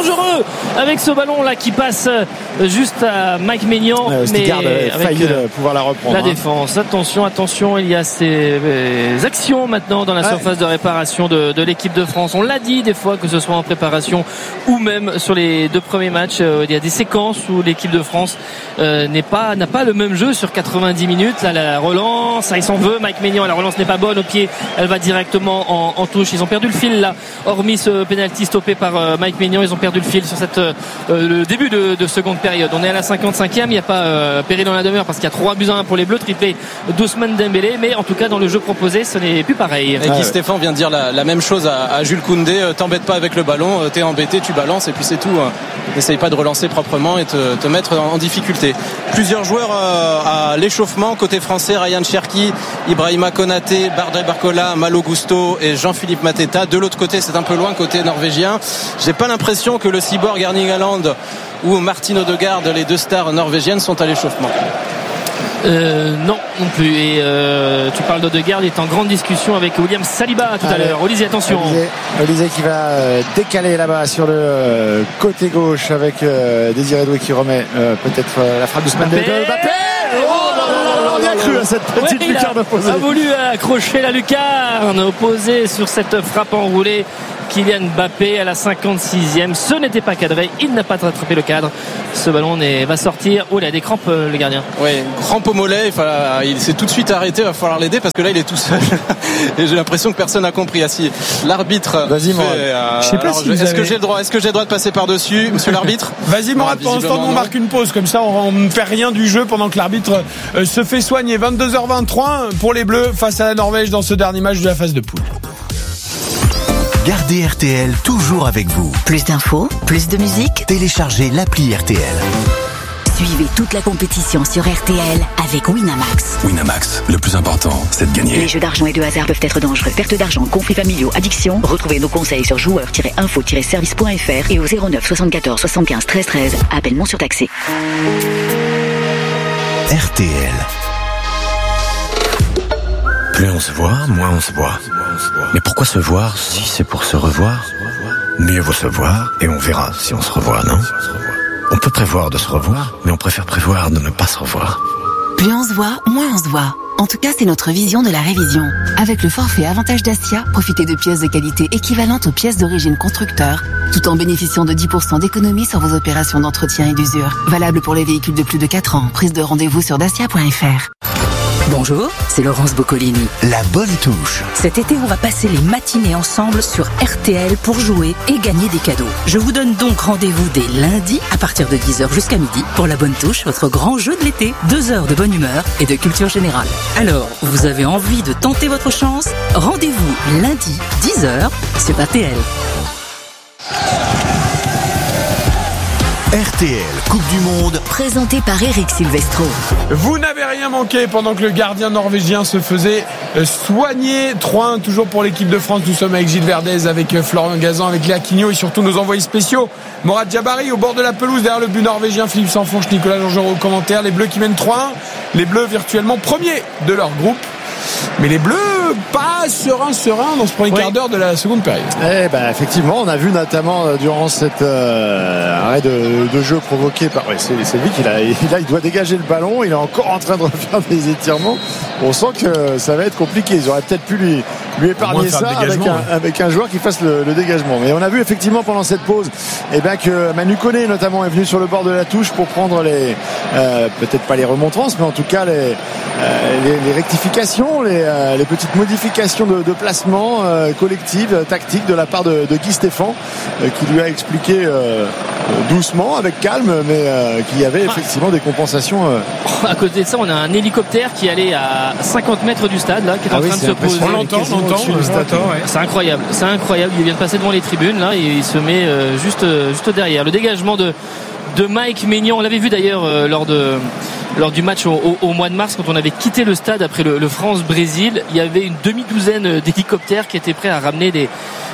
dangereux avec ce ballon là qui passe juste à Mike Maignan, ouais, mais avec failli euh, pouvoir la reprendre. La hein. défense. Attention, attention, il y a ces euh, actions maintenant dans la ouais. surface de réparation de, de l'équipe de France. On l'a dit des fois, que ce soit en préparation ou même sur les deux premiers matchs, euh, il y a des séquences où l'équipe de France euh, n'est pas n'a pas le même jeu sur quatre-vingt-dix minutes. Là, la relance, ça, il s'en veut. Mike Maignan, la relance n'est pas bonne au pied, elle va directement en, en touche. Ils ont perdu le fil là, hormis ce penalty stoppé par euh, Mike Maignan, ils ont perdu le fil sur cette euh, le début de, de seconde période. On est à la cinquante-cinquième, il n'y a pas euh, péril dans la demeure parce qu'il y a trois buts à un pour les Bleus, triplé d'Ousmane Dembélé, mais en tout cas dans le jeu proposé, ce n'est plus pareil. Et Guy ah, ouais. Stéphane vient de dire la, la même chose à, à Jules Koundé, euh, t'embête pas avec le ballon, euh, t'es embêté, tu balances et puis c'est tout. Hein. N'essaye pas de relancer proprement et te, te mettre en, en difficulté. Plusieurs joueurs euh, à l'échauffement côté français, Ryan Cherki, Ibrahima Konaté, Bardé Barcola, Malo Gusto et Jean-Philippe Mateta. De l'autre côté, c'est un peu loin côté norvégien. J'ai pas l'impression que le cyborg Erling Haaland ou Martin Odegaard, les deux stars norvégiennes, sont à l'échauffement. Euh, non, non plus. Et euh, tu parles d'Odegaard, il est en grande discussion avec William Saliba tout Allez. à l'heure. Olivier, attention. Olivier, Olivier qui va euh, décaler là-bas sur le euh, côté gauche avec euh, Désiré Doué qui remet euh, peut-être euh, la frappe de Ousmane Dembélé. Mbappé. Oh là là là, on y a cru à cette petite ouais, lucarne opposée. Il a voulu accrocher la lucarne opposée sur cette frappe enroulée. Kylian Mbappé à la cinquante-sixième, ce n'était pas cadré, il n'a pas rattrapé le cadre, ce ballon est, va sortir. Oh, il a des crampes le gardien. Oui, crampes au mollet, il, fallait, il s'est tout de suite arrêté, il va falloir l'aider parce que là il est tout seul et j'ai l'impression que personne n'a compris. Ah, si l'arbitre Vas-y, moi. Euh, je sais pas alors, si est-ce avez... que j'ai le droit, est-ce que j'ai le droit de passer par-dessus, monsieur l'arbitre? Vas-y, Morad, pour l'instant on marque une pause, comme ça on ne fait rien du jeu pendant que l'arbitre euh, se fait soigner. Vingt-deux heures vingt-trois pour les Bleus face à la Norvège dans ce dernier match de la phase de poule. Gardez R T L toujours avec vous. Plus d'infos, plus de musique. Téléchargez l'appli R T L. Suivez toute la compétition sur R T L avec Winamax. Winamax, le plus important, c'est de gagner. Les jeux d'argent et de hasard peuvent être dangereux. Perte d'argent, conflits familiaux, addiction. Retrouvez nos conseils sur joueurs tiret info tiret service point f r et au zéro neuf soixante-quatorze soixante-quinze treize treize. Appel non surtaxé. R T L. Plus on se voit, moins on se voit. Mais pourquoi se voir si c'est pour se revoir? Mieux vaut se voir et on verra si on se revoit, non? On peut prévoir de se revoir, mais on préfère prévoir de ne pas se revoir. Plus on se voit, moins on se voit. En tout cas, c'est notre vision de la révision. Avec le forfait Avantage Dacia, profitez de pièces de qualité équivalentes aux pièces d'origine constructeur, tout en bénéficiant de dix pour cent d'économie sur vos opérations d'entretien et d'usure. Valable pour les véhicules de plus de quatre ans. Prise de rendez-vous sur dacia point f r. Bonjour, c'est Laurence Boccolini. La bonne touche. Cet été, on va passer les matinées ensemble sur R T L pour jouer et gagner des cadeaux. Je vous donne donc rendez-vous dès lundi à partir de dix heures jusqu'à midi pour La Bonne Touche, votre grand jeu de l'été. Deux heures de bonne humeur et de culture générale. Alors, vous avez envie de tenter votre chance? Rendez-vous lundi, dix heures sur R T L. R T L Coupe du Monde, présenté par Eric Silvestro. Vous n'avez rien manqué pendant que le gardien norvégien se faisait soigner. trois un toujours pour l'équipe de France. Nous sommes avec Gilles Verdez, avec Florian Gazan, avec Léa Quignot et surtout nos envoyés spéciaux. Morad Jabari au bord de la pelouse derrière le but norvégien. Philippe Sanfonche, Nicolas Jean-Jean au commentaire. Les Bleus qui mènent trois un. Les Bleus virtuellement premiers de leur groupe. Mais les Bleus, pas serein, serein dans ce premier oui. quart d'heure de la seconde période. Eh ben, effectivement, on a vu notamment euh, durant cet euh, arrêt de, de jeu provoqué par. Ouais, c'est, c'est lui qui a, il, a, il doit dégager le ballon. Il est encore en train de refaire des étirements. On sent que ça va être compliqué. Ils auraient peut-être pu lui, lui épargner ça avec un, avec un joueur qui fasse le, le dégagement. Mais on a vu effectivement pendant cette pause, eh ben, que Manu Koné notamment est venu sur le bord de la touche pour prendre les, euh, peut-être pas les remontrances, mais en tout cas les, euh, les, les rectifications, les, euh, les petites modifications de, de placement euh, collectives, tactiques de la part de, de Guy Stéphane, euh, qui lui a expliqué euh, doucement, avec calme, mais euh, qu'il y avait effectivement des compensations. Euh... À côté de ça, on a un hélicoptère qui allait à cinquante mètres du stade, là, qui est ah en oui, train de se poser. On l'entend, on l'entend. Ouais. C'est incroyable, c'est incroyable. Il vient de passer devant les tribunes, là, et il se met euh, juste, juste derrière. Le dégagement de de Mike Maignan, on l'avait vu d'ailleurs euh, lors de lors du match au, au, au mois de mars, quand on avait quitté le stade après le, le France-Brésil. Il y avait une demi-douzaine d'hélicoptères qui étaient prêts à ramener des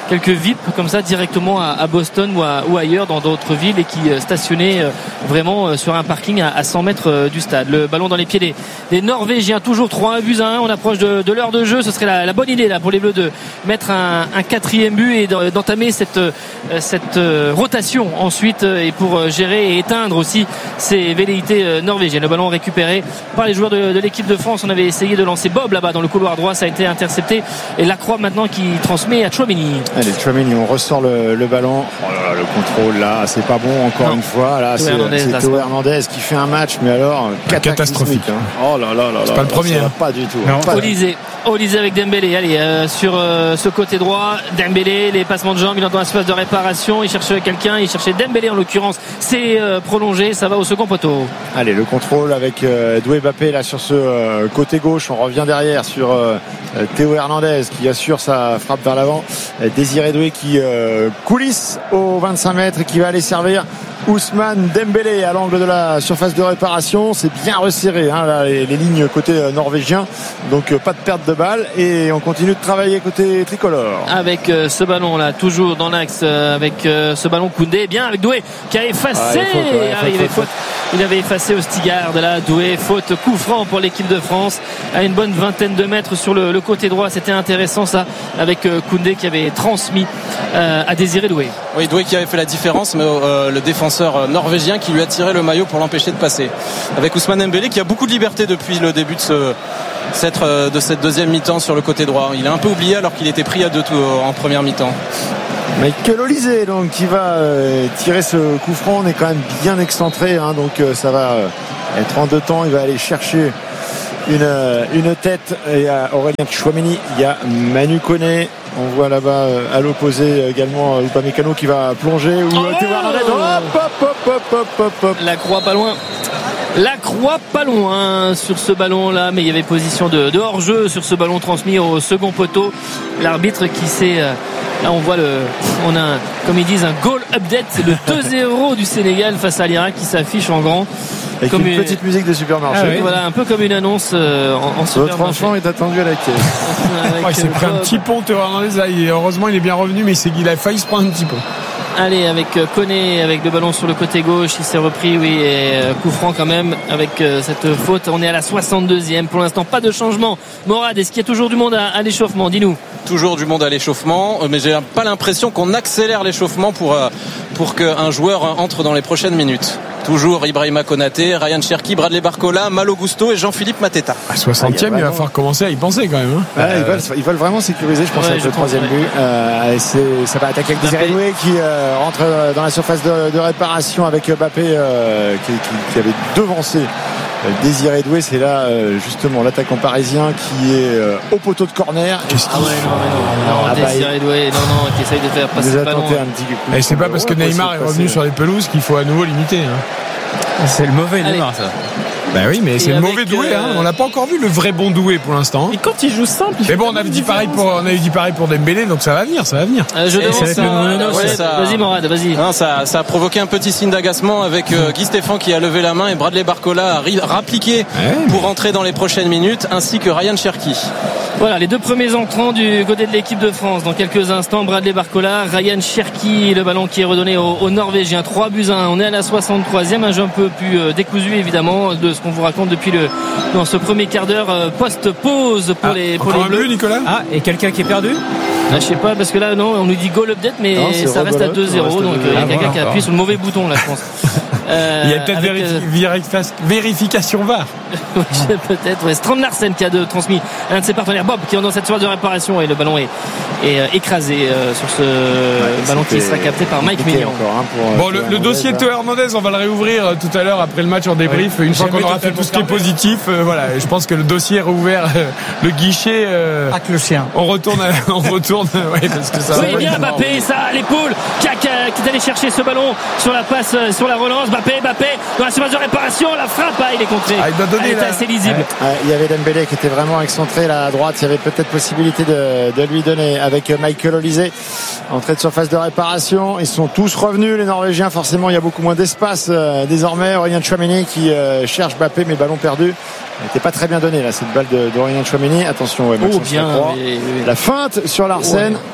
quelques V I P comme ça directement à, à Boston ou, à, ou ailleurs dans d'autres villes et qui stationnaient vraiment sur un parking à, à cent mètres du stade. Le ballon dans les pieds des, des Norvégiens, toujours trois buts à un. On approche de, de l'heure de jeu. Ce serait la, la bonne idée là pour les Bleus de mettre un, un quatrième but et d'entamer cette, cette rotation ensuite et pour gérer et éteindre aussi ces velléités norvégiennes. Le ballon récupéré par les joueurs de, de l'équipe de France. On avait essayé de lancer Bob là-bas dans le couloir droit, ça a été intercepté et Lacroix maintenant qui transmet à Tchouaméni. Allez, Tchouaméni, on ressort le, le ballon. Oh là là, le contrôle là, c'est pas bon encore non. une fois. Là, c'est Théo Hernandez qui fait un match, mais alors catastrophique. Hein. Oh là là là. C'est là, pas le premier. Hein. Pas du tout. Hein. Olysée, Olysée avec Dembélé. Allez, euh, sur euh, ce côté droit, Dembélé, les passements de jambes, il est dans l'espace de réparation. Il cherche quelqu'un, il cherchait Dembélé en l'occurrence. C'est euh, prolongé, ça va au second poteau. Allez, le contrôle avec euh, Doué Mbappé là sur ce euh, côté gauche. On revient derrière sur euh, Théo Hernandez qui assure sa frappe vers l'avant. Désiré Doué qui euh, coulisse aux vingt-cinq mètres et qui va aller servir Ousmane Dembélé à l'angle de la surface de réparation. C'est bien resserré hein, là, les, les lignes côté euh, norvégien, donc euh, pas de perte de balle et on continue de travailler côté tricolore avec euh, ce ballon là toujours dans l'axe euh, avec euh, ce ballon Koundé bien avec Doué qui a effacé ah, faute, ouais, ah, faute, il, avait faute, faute. il avait effacé Ostigard là, Doué, faute, coup franc pour l'équipe de France à une bonne vingtaine de mètres sur le, le côté droit. C'était intéressant ça avec euh, Koundé qui avait transmis euh, à Désiré Doué. Oui, Doué qui avait fait la différence, mais euh, le défenseur norvégien qui lui a tiré le maillot pour l'empêcher de passer. Avec Ousmane Dembélé qui a beaucoup de liberté depuis le début de, ce, cette, de cette deuxième mi-temps sur le côté droit. Il a un peu oublié alors qu'il était pris à deux tours en première mi-temps. Michael Olysée donc qui va euh, tirer ce coup franc. On est quand même bien excentré hein, donc euh, ça va euh, être en deux temps. Il va aller chercher une, euh, une tête. Il y a Aurélien Tchouaméni, il y a Manu Koné. On voit là-bas euh, à l'opposé également euh, Upamecano qui va plonger ou oh Théo Hernandez. Hop, hop, hop, hop, hop, hop, hop. La croix pas loin. La croix pas loin sur ce ballon là, mais il y avait position de, de hors-jeu sur ce ballon transmis au second poteau. L'arbitre qui s'est euh, là on voit le on a un, comme ils disent un goal update, c'est le deux zéro du Sénégal face à l'Irak qui s'affiche en grand. Avec comme une, une petite musique de supermarché. Ah oui. Voilà, un peu comme une annonce euh, en, en supermarché. Votre enfant est attendu à la caisse. oh, il s'est pris un petit pont, Théo Hernandez. Là, il, heureusement, il est bien revenu, mais c'est qu'il a failli se prendre un petit pont. Allez, avec Koné, avec le ballon sur le côté gauche, il s'est repris, oui, et euh, coup franc quand même, avec euh, cette faute. On est à la soixante-deuxième. Pour l'instant, pas de changement. Morad, est-ce qu'il y a toujours du monde à, à l'échauffement? Dis-nous. Toujours du monde à l'échauffement, mais j'ai pas l'impression qu'on accélère l'échauffement pour, euh, pour qu'un joueur entre dans les prochaines minutes. Toujours Ibrahima Konaté, Ryan Cherki, Bradley Barcola, Malo Gusto et Jean-Philippe Mateta. À soixantième, ah, il, il va falloir commencer à y penser quand même. Hein. Ouais, euh... ils, veulent, ils veulent vraiment sécuriser, je pense, ouais, avec je le troisième but. Euh, ça va attaquer avec Désiré Doué qui euh, rentre dans la surface de, de réparation avec Mbappé euh, qui, qui, qui avait devancé Désiré Doué. C'est là euh, justement l'attaquant parisien qui est euh, au poteau de corner. Qu'est-ce ah ouais, non, non, non, non, ah Désiré Doué, non, non, qui essaye de faire passer le ballon. Un petit coup. Et c'est pas parce que Neymar est revenu sur les pelouses qu'il faut à nouveau limiter. Hein. C'est le mauvais Neymar, ça. Ben oui, mais c'est le mauvais Doué. Hein. On n'a pas encore vu le vrai bon Doué pour l'instant. Et quand il joue simple, il mais bon, on avait dit pareil pour, on avait dit pareil pour Dembélé, donc ça va venir, ça va venir. Euh, je demande ça. Euh, ouais, ça... Vas-y, Morad, vas-y. Non, ça, ça a provoqué un petit signe d'agacement avec euh, Guy Stéphane qui a levé la main et Bradley Barcola a ri- rappliqué ouais. pour entrer dans les prochaines minutes, ainsi que Ryan Cherki. Voilà, les deux premiers entrants du côté de l'équipe de France. Dans quelques instants, Bradley Barcola, Ryan Cherki, le ballon qui est redonné aux, aux Norvégiens. trois buts à un. On est à la soixante-troisième, un jeu un peu plus euh, décousu évidemment de ce qu'on vous raconte depuis le dans ce premier quart d'heure euh, post-pause pour ah, les pour les Bleus. But, Nicolas. Ah, et quelqu'un qui est perdu? Ah, je sais pas, parce que là non, on nous dit goal update, mais non, ça reste à deux zéro, donc il y a quelqu'un qui a appuyé sur le mauvais bouton là, je pense. Euh, il y a peut-être avec, vérifi- euh... vérification V A R. Peut-être, ouais. Strand Larsen qui a de, transmis un de ses partenaires, Bob, qui est dans cette surface de réparation et le ballon est, est euh, écrasé euh, sur ce ouais, ballon qui sera capté par Mike Maignan. Hein, pour, bon, le, le dossier de Théo Hernandez, on va le réouvrir euh, tout à l'heure après le match en débrief. Oui. Une fois qu'on aura fait tout ce qui est positif, euh, voilà. Et je pense que le dossier est rouvert, euh, le guichet. Euh, Avec le sien. On retourne, à, on retourne. Ouais, parce que ça. Oui, bien Mbappé, ça, l'épaule, qui, a, qui, a, qui est allé chercher ce ballon sur la passe, euh, sur la relance. Mbappé, Mbappé, dans la surface de réparation, la frappe, ah, il est contré. Ah, il doit donner. Elle est assez lisible. Ouais, il y avait Dembélé qui était vraiment excentré là à droite. Il y avait peut-être possibilité de, de lui donner avec Michael Olysée. Entrée de surface de réparation. Ils sont tous revenus, les Norvégiens. Forcément, il y a beaucoup moins d'espace euh, désormais. Aurélien Tchouaméni qui euh, cherche Mbappé, mais ballon perdu. Elle n'était pas très bien donnée là, cette balle d'Aurélien Tchouaméni. Attention, ouais, oh, bien, mais, oui, oui. La feinte sur Larsen.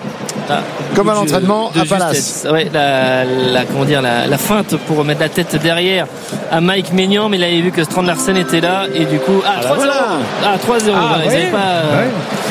Ah, comme à l'entraînement à Palace. Ouais, la, la, comment dire, la, la feinte pour mettre la tête derrière à Mike Maignan, mais il avait vu que Strand Larsen était là et du coup, ah, trois zéro. Voilà. Ah, trois zéro. Ah, voilà, ouais. Pas, euh,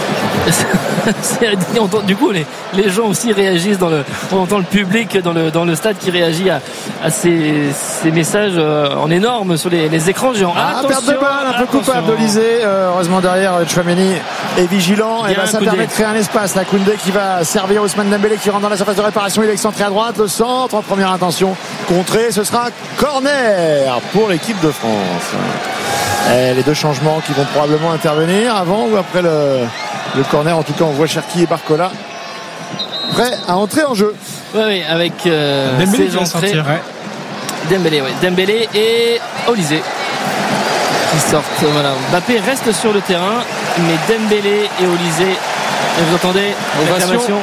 ouais. Du coup, les, les gens aussi réagissent dans le, on entend le public dans le, dans le stade qui réagit à, à ces, ces messages en énorme sur les, les écrans géants. Ah, perte de balle, un peu coupable d'Olysée. Euh, heureusement derrière, Tchouaméni est vigilant. Et ben, ça permet de créer un espace. La Koundé qui va servir Ousmane Dembélé qui rentre dans la surface de réparation. Il est excentré à droite. Le centre en première intention contré. Ce sera corner pour l'équipe de France. Et les deux changements qui vont probablement intervenir avant ou après le, le corner. En tout cas, on voit Cherki et Barcola prêts à entrer en jeu. Oui, oui, avec euh, Dembélé ses entrées. Sortir, ouais. Dembélé, oui. Dembélé et Olysée qui sortent. Voilà. Mbappé reste sur le terrain, mais Dembélé et Olysée. Et vous entendez ovation,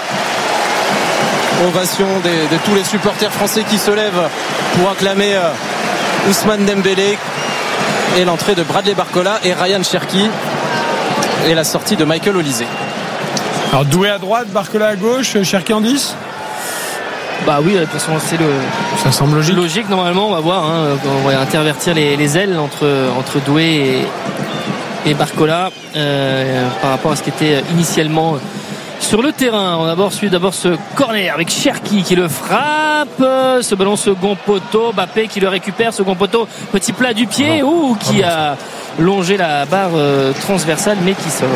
ovation des, de tous les supporters français qui se lèvent pour acclamer euh, Ousmane Dembélé et l'entrée de Bradley Barcola et Ryan Cherki et la sortie de Michael Olysée. Alors Doué à droite, Barcola à gauche, Cherki en dix. Bah oui, de toute façon c'est le. Ça semble logique. Logique normalement, on va voir. Hein, on va intervertir les, les ailes entre entre Doué et, et Barcola euh, par rapport à ce qui était initialement sur le terrain. On va d'abord suivre d'abord ce corner avec Cherki qui le frappe. Ce ballon second poteau, Mbappé qui le récupère, second poteau, petit plat du pied, ou qui a longé la barre euh, transversale mais qui sort.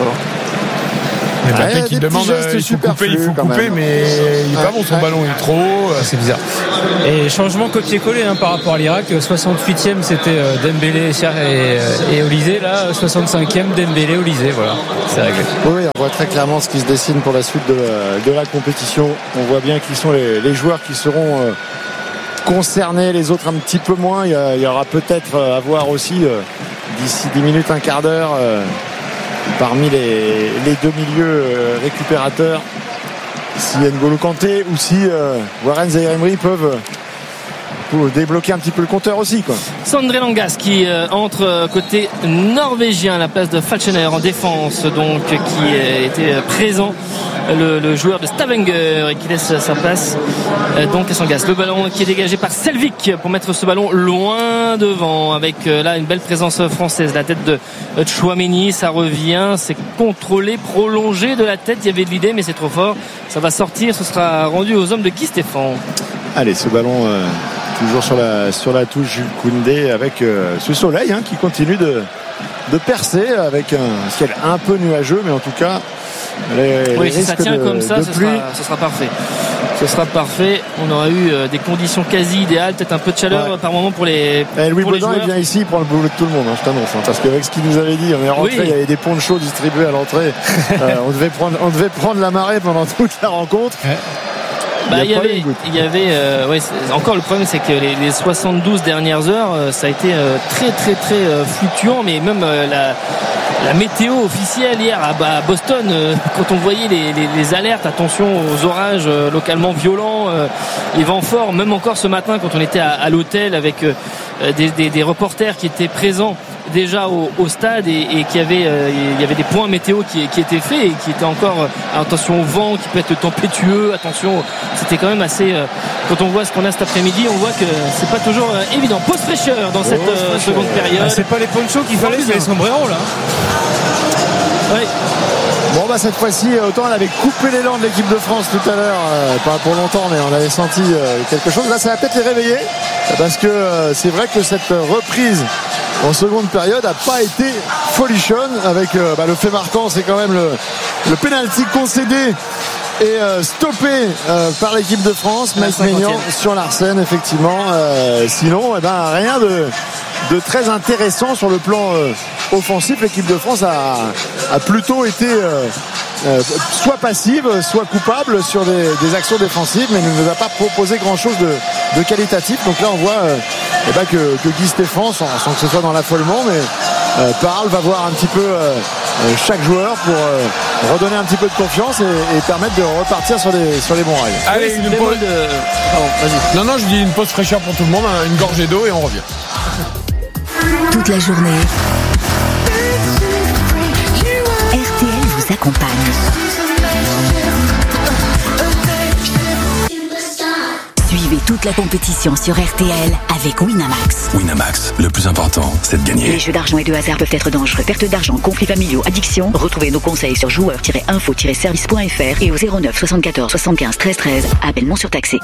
Mais Mbappé ouais, qui demande euh, il faut couper, il faut couper, mais il est pas bon son ouais. ballon, il est trop haut, c'est bizarre. Et changement copier-coller hein, par rapport à l'Irak. soixante-huitième c'était euh, Dembélé et, et Olysée, là soixante-cinquième Dembélé Olysée, voilà, c'est réglé. Oui, on voit très clairement ce qui se dessine pour la suite de la, de la compétition. On voit bien qui sont les, les joueurs qui seront euh, concernés, les autres un petit peu moins. Il y, a, il y aura peut-être à voir aussi euh, d'ici dix minutes, un quart d'heure. Euh, Parmi les, les deux milieux euh, récupérateurs, si N'Golo Kanté ou si euh, Warren Zaïre-Emery peuvent euh, débloquer un petit peu le compteur aussi, quoi. Sondre Langas qui euh, entre côté norvégien à la place de Falchener en défense, donc qui euh, était présent, le, le joueur de Stavanger, et qui laisse sa place euh, donc à Sangas. Le ballon qui est dégagé par Selvik pour mettre ce ballon loin devant, avec euh, là une belle présence française, la tête de euh, Tchouaméni, ça revient, c'est contrôlé, prolongé de la tête, il y avait de l'idée mais c'est trop fort, ça va sortir, ce sera rendu aux hommes de Guy Stéphane. Allez, ce ballon euh, toujours sur la, sur la touche Jules Koundé avec euh, ce soleil hein, qui continue de, de percer avec un ciel un peu nuageux, mais en tout cas les, oui, les si ça tient de, comme ça, ce sera, ce sera parfait. Ce sera parfait. On aura eu euh, des conditions quasi idéales, peut-être un peu de chaleur ouais. par moment pour les. Et Louis pour Baudin, il vient ici, il prend le boulot de tout le monde, hein, je t'annonce. Hein, parce qu'avec ce qu'il nous avait dit, on est rentré, oui. il y avait des ponchos distribués à l'entrée. euh, on devait prendre, on devait prendre la marée pendant toute la rencontre. Ouais. Bah, il y, y avait, il y avait, euh, ouais, encore le problème, c'est que les, les soixante-douze dernières heures, euh, ça a été euh, très, très, très euh, fluctuant, mais même euh, la, la météo officielle hier à, à Boston, euh, quand on voyait les, les, les alertes, attention aux orages euh, localement violents, euh, les vents forts, même encore ce matin quand on était à, à l'hôtel avec euh, des, des, des reporters qui étaient présents déjà au, au stade et, et qui avait euh, il y avait des points météo qui, qui étaient faits et qui étaient encore euh, attention au vent qui peut être tempétueux, attention, c'était quand même assez euh, quand on voit ce qu'on a cet après-midi, on voit que c'est pas toujours euh, évident. Pause fraîcheur dans cette euh, seconde période. Ah, c'est pas les ponchos qu'il fallait, c'est les sombreros là. Oui. Bon bah cette fois-ci, autant elle avait coupé l'élan de l'équipe de France tout à l'heure, euh, pas pour longtemps, mais on avait senti euh, quelque chose. Là ça va peut-être les réveiller, parce que euh, c'est vrai que cette reprise en seconde période a pas été folichonne, avec euh, bah, le fait marquant, c'est quand même le, le penalty concédé et euh, stoppé euh, par l'équipe de France, Mike Maignan sur Larsen, effectivement. Euh, sinon, eh ben, rien de, de très intéressant sur le plan euh, offensif. L'équipe de France a, a plutôt été euh, euh, soit passive, soit coupable sur des, des actions défensives, mais ne nous a pas proposé grand-chose de, de qualitatif. Donc là, on voit euh, eh ben, que, que Guy Stéphane, sans, sans que ce soit dans l'affolement, mais euh, parle, va voir un petit peu euh, chaque joueur pour euh, redonner un petit peu de confiance et, et permettre de repartir sur les, sur les bons rails. Allez, une pause de... Pardon, vas-y. Non, non, je dis une pause fraîcheur pour tout le monde, une gorgée d'eau et on revient. Toute la journée, R T L vous accompagne. toute la compétition sur R T L avec Winamax. Winamax, le plus important, c'est de gagner. Les jeux d'argent et de hasard peuvent être dangereux. Perte d'argent, conflits familiaux, addiction. Retrouvez nos conseils sur joueurs tiret info tiret service point f r et au zéro neuf soixante-quatorze soixante-quinze treize treize. Appel non surtaxé.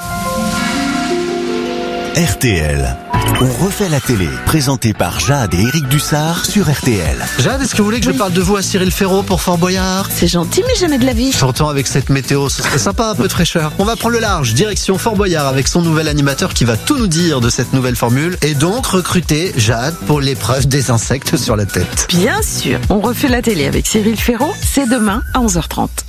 R T L. On refait la télé, présenté par Jade et Eric Dussard sur R T L. Jade, est-ce que vous voulez que oui. je parle de vous à Cyril Ferraud pour Fort Boyard? C'est gentil, mais jamais de la vie. Pourtant, avec cette météo, ce serait sympa, un peu de fraîcheur. On va prendre le large, direction Fort Boyard avec son nouvel animateur qui va tout nous dire de cette nouvelle formule et donc recruter Jade pour l'épreuve des insectes sur la tête. Bien sûr, on refait la télé avec Cyril Ferraud, c'est demain à onze heures trente.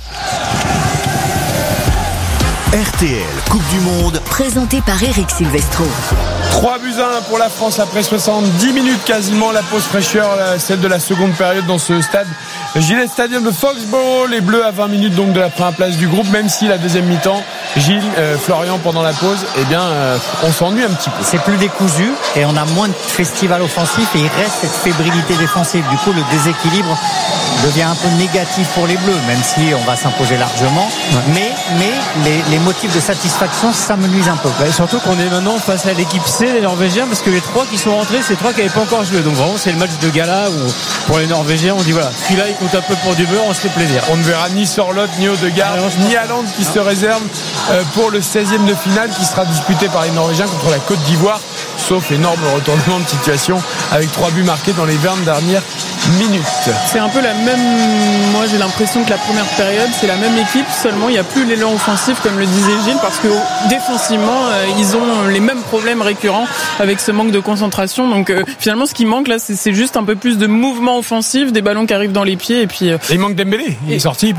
R T L Coupe du Monde, présenté par Eric Silvestro. trois buts à un pour la France après soixante-dix minutes quasiment. La pause fraîcheur, celle de la seconde période dans ce stade Gillette Stadium de Foxborough. Les Bleus à vingt minutes donc de la première place du groupe, même si la deuxième mi-temps, Gilles, euh, Florian, pendant la pause, eh bien, euh, on s'ennuie un petit peu. C'est plus décousu et on a moins de festival offensif et il reste cette fébrilité défensive. Du coup, le déséquilibre devient un peu négatif pour les Bleus, même si on va s'imposer largement. Ouais. Mais, mais les, les motifs de satisfaction s'amenuisent un peu. Bah, surtout qu'on est maintenant face à l'équipe C des Norvégiens, parce que les trois qui sont rentrés, c'est trois qui n'avaient pas encore joué. Donc vraiment, c'est le match de gala où pour les Norvégiens, on dit voilà, celui-là il compte un peu pour du beurre, on se fait plaisir. On ne verra ni Sorloth, ni Odegaard, ah, ni Haaland qui se réserve pour le seizième de finale qui sera disputé par les Norvégiens contre la Côte d'Ivoire. Sauf énorme retournement de situation avec trois buts marqués dans les vingt dernières minutes. C'est un peu la même, moi j'ai l'impression que la première période c'est la même équipe, seulement il n'y a plus l'élan offensif comme le disait Gilles, parce que défensivement euh, ils ont les mêmes problèmes récurrents avec ce manque de concentration. Donc euh, finalement ce qui manque là c'est, c'est juste un peu plus de mouvement offensif, des ballons qui arrivent dans les pieds et puis... Euh, et il manque Dembélé, il est sorti.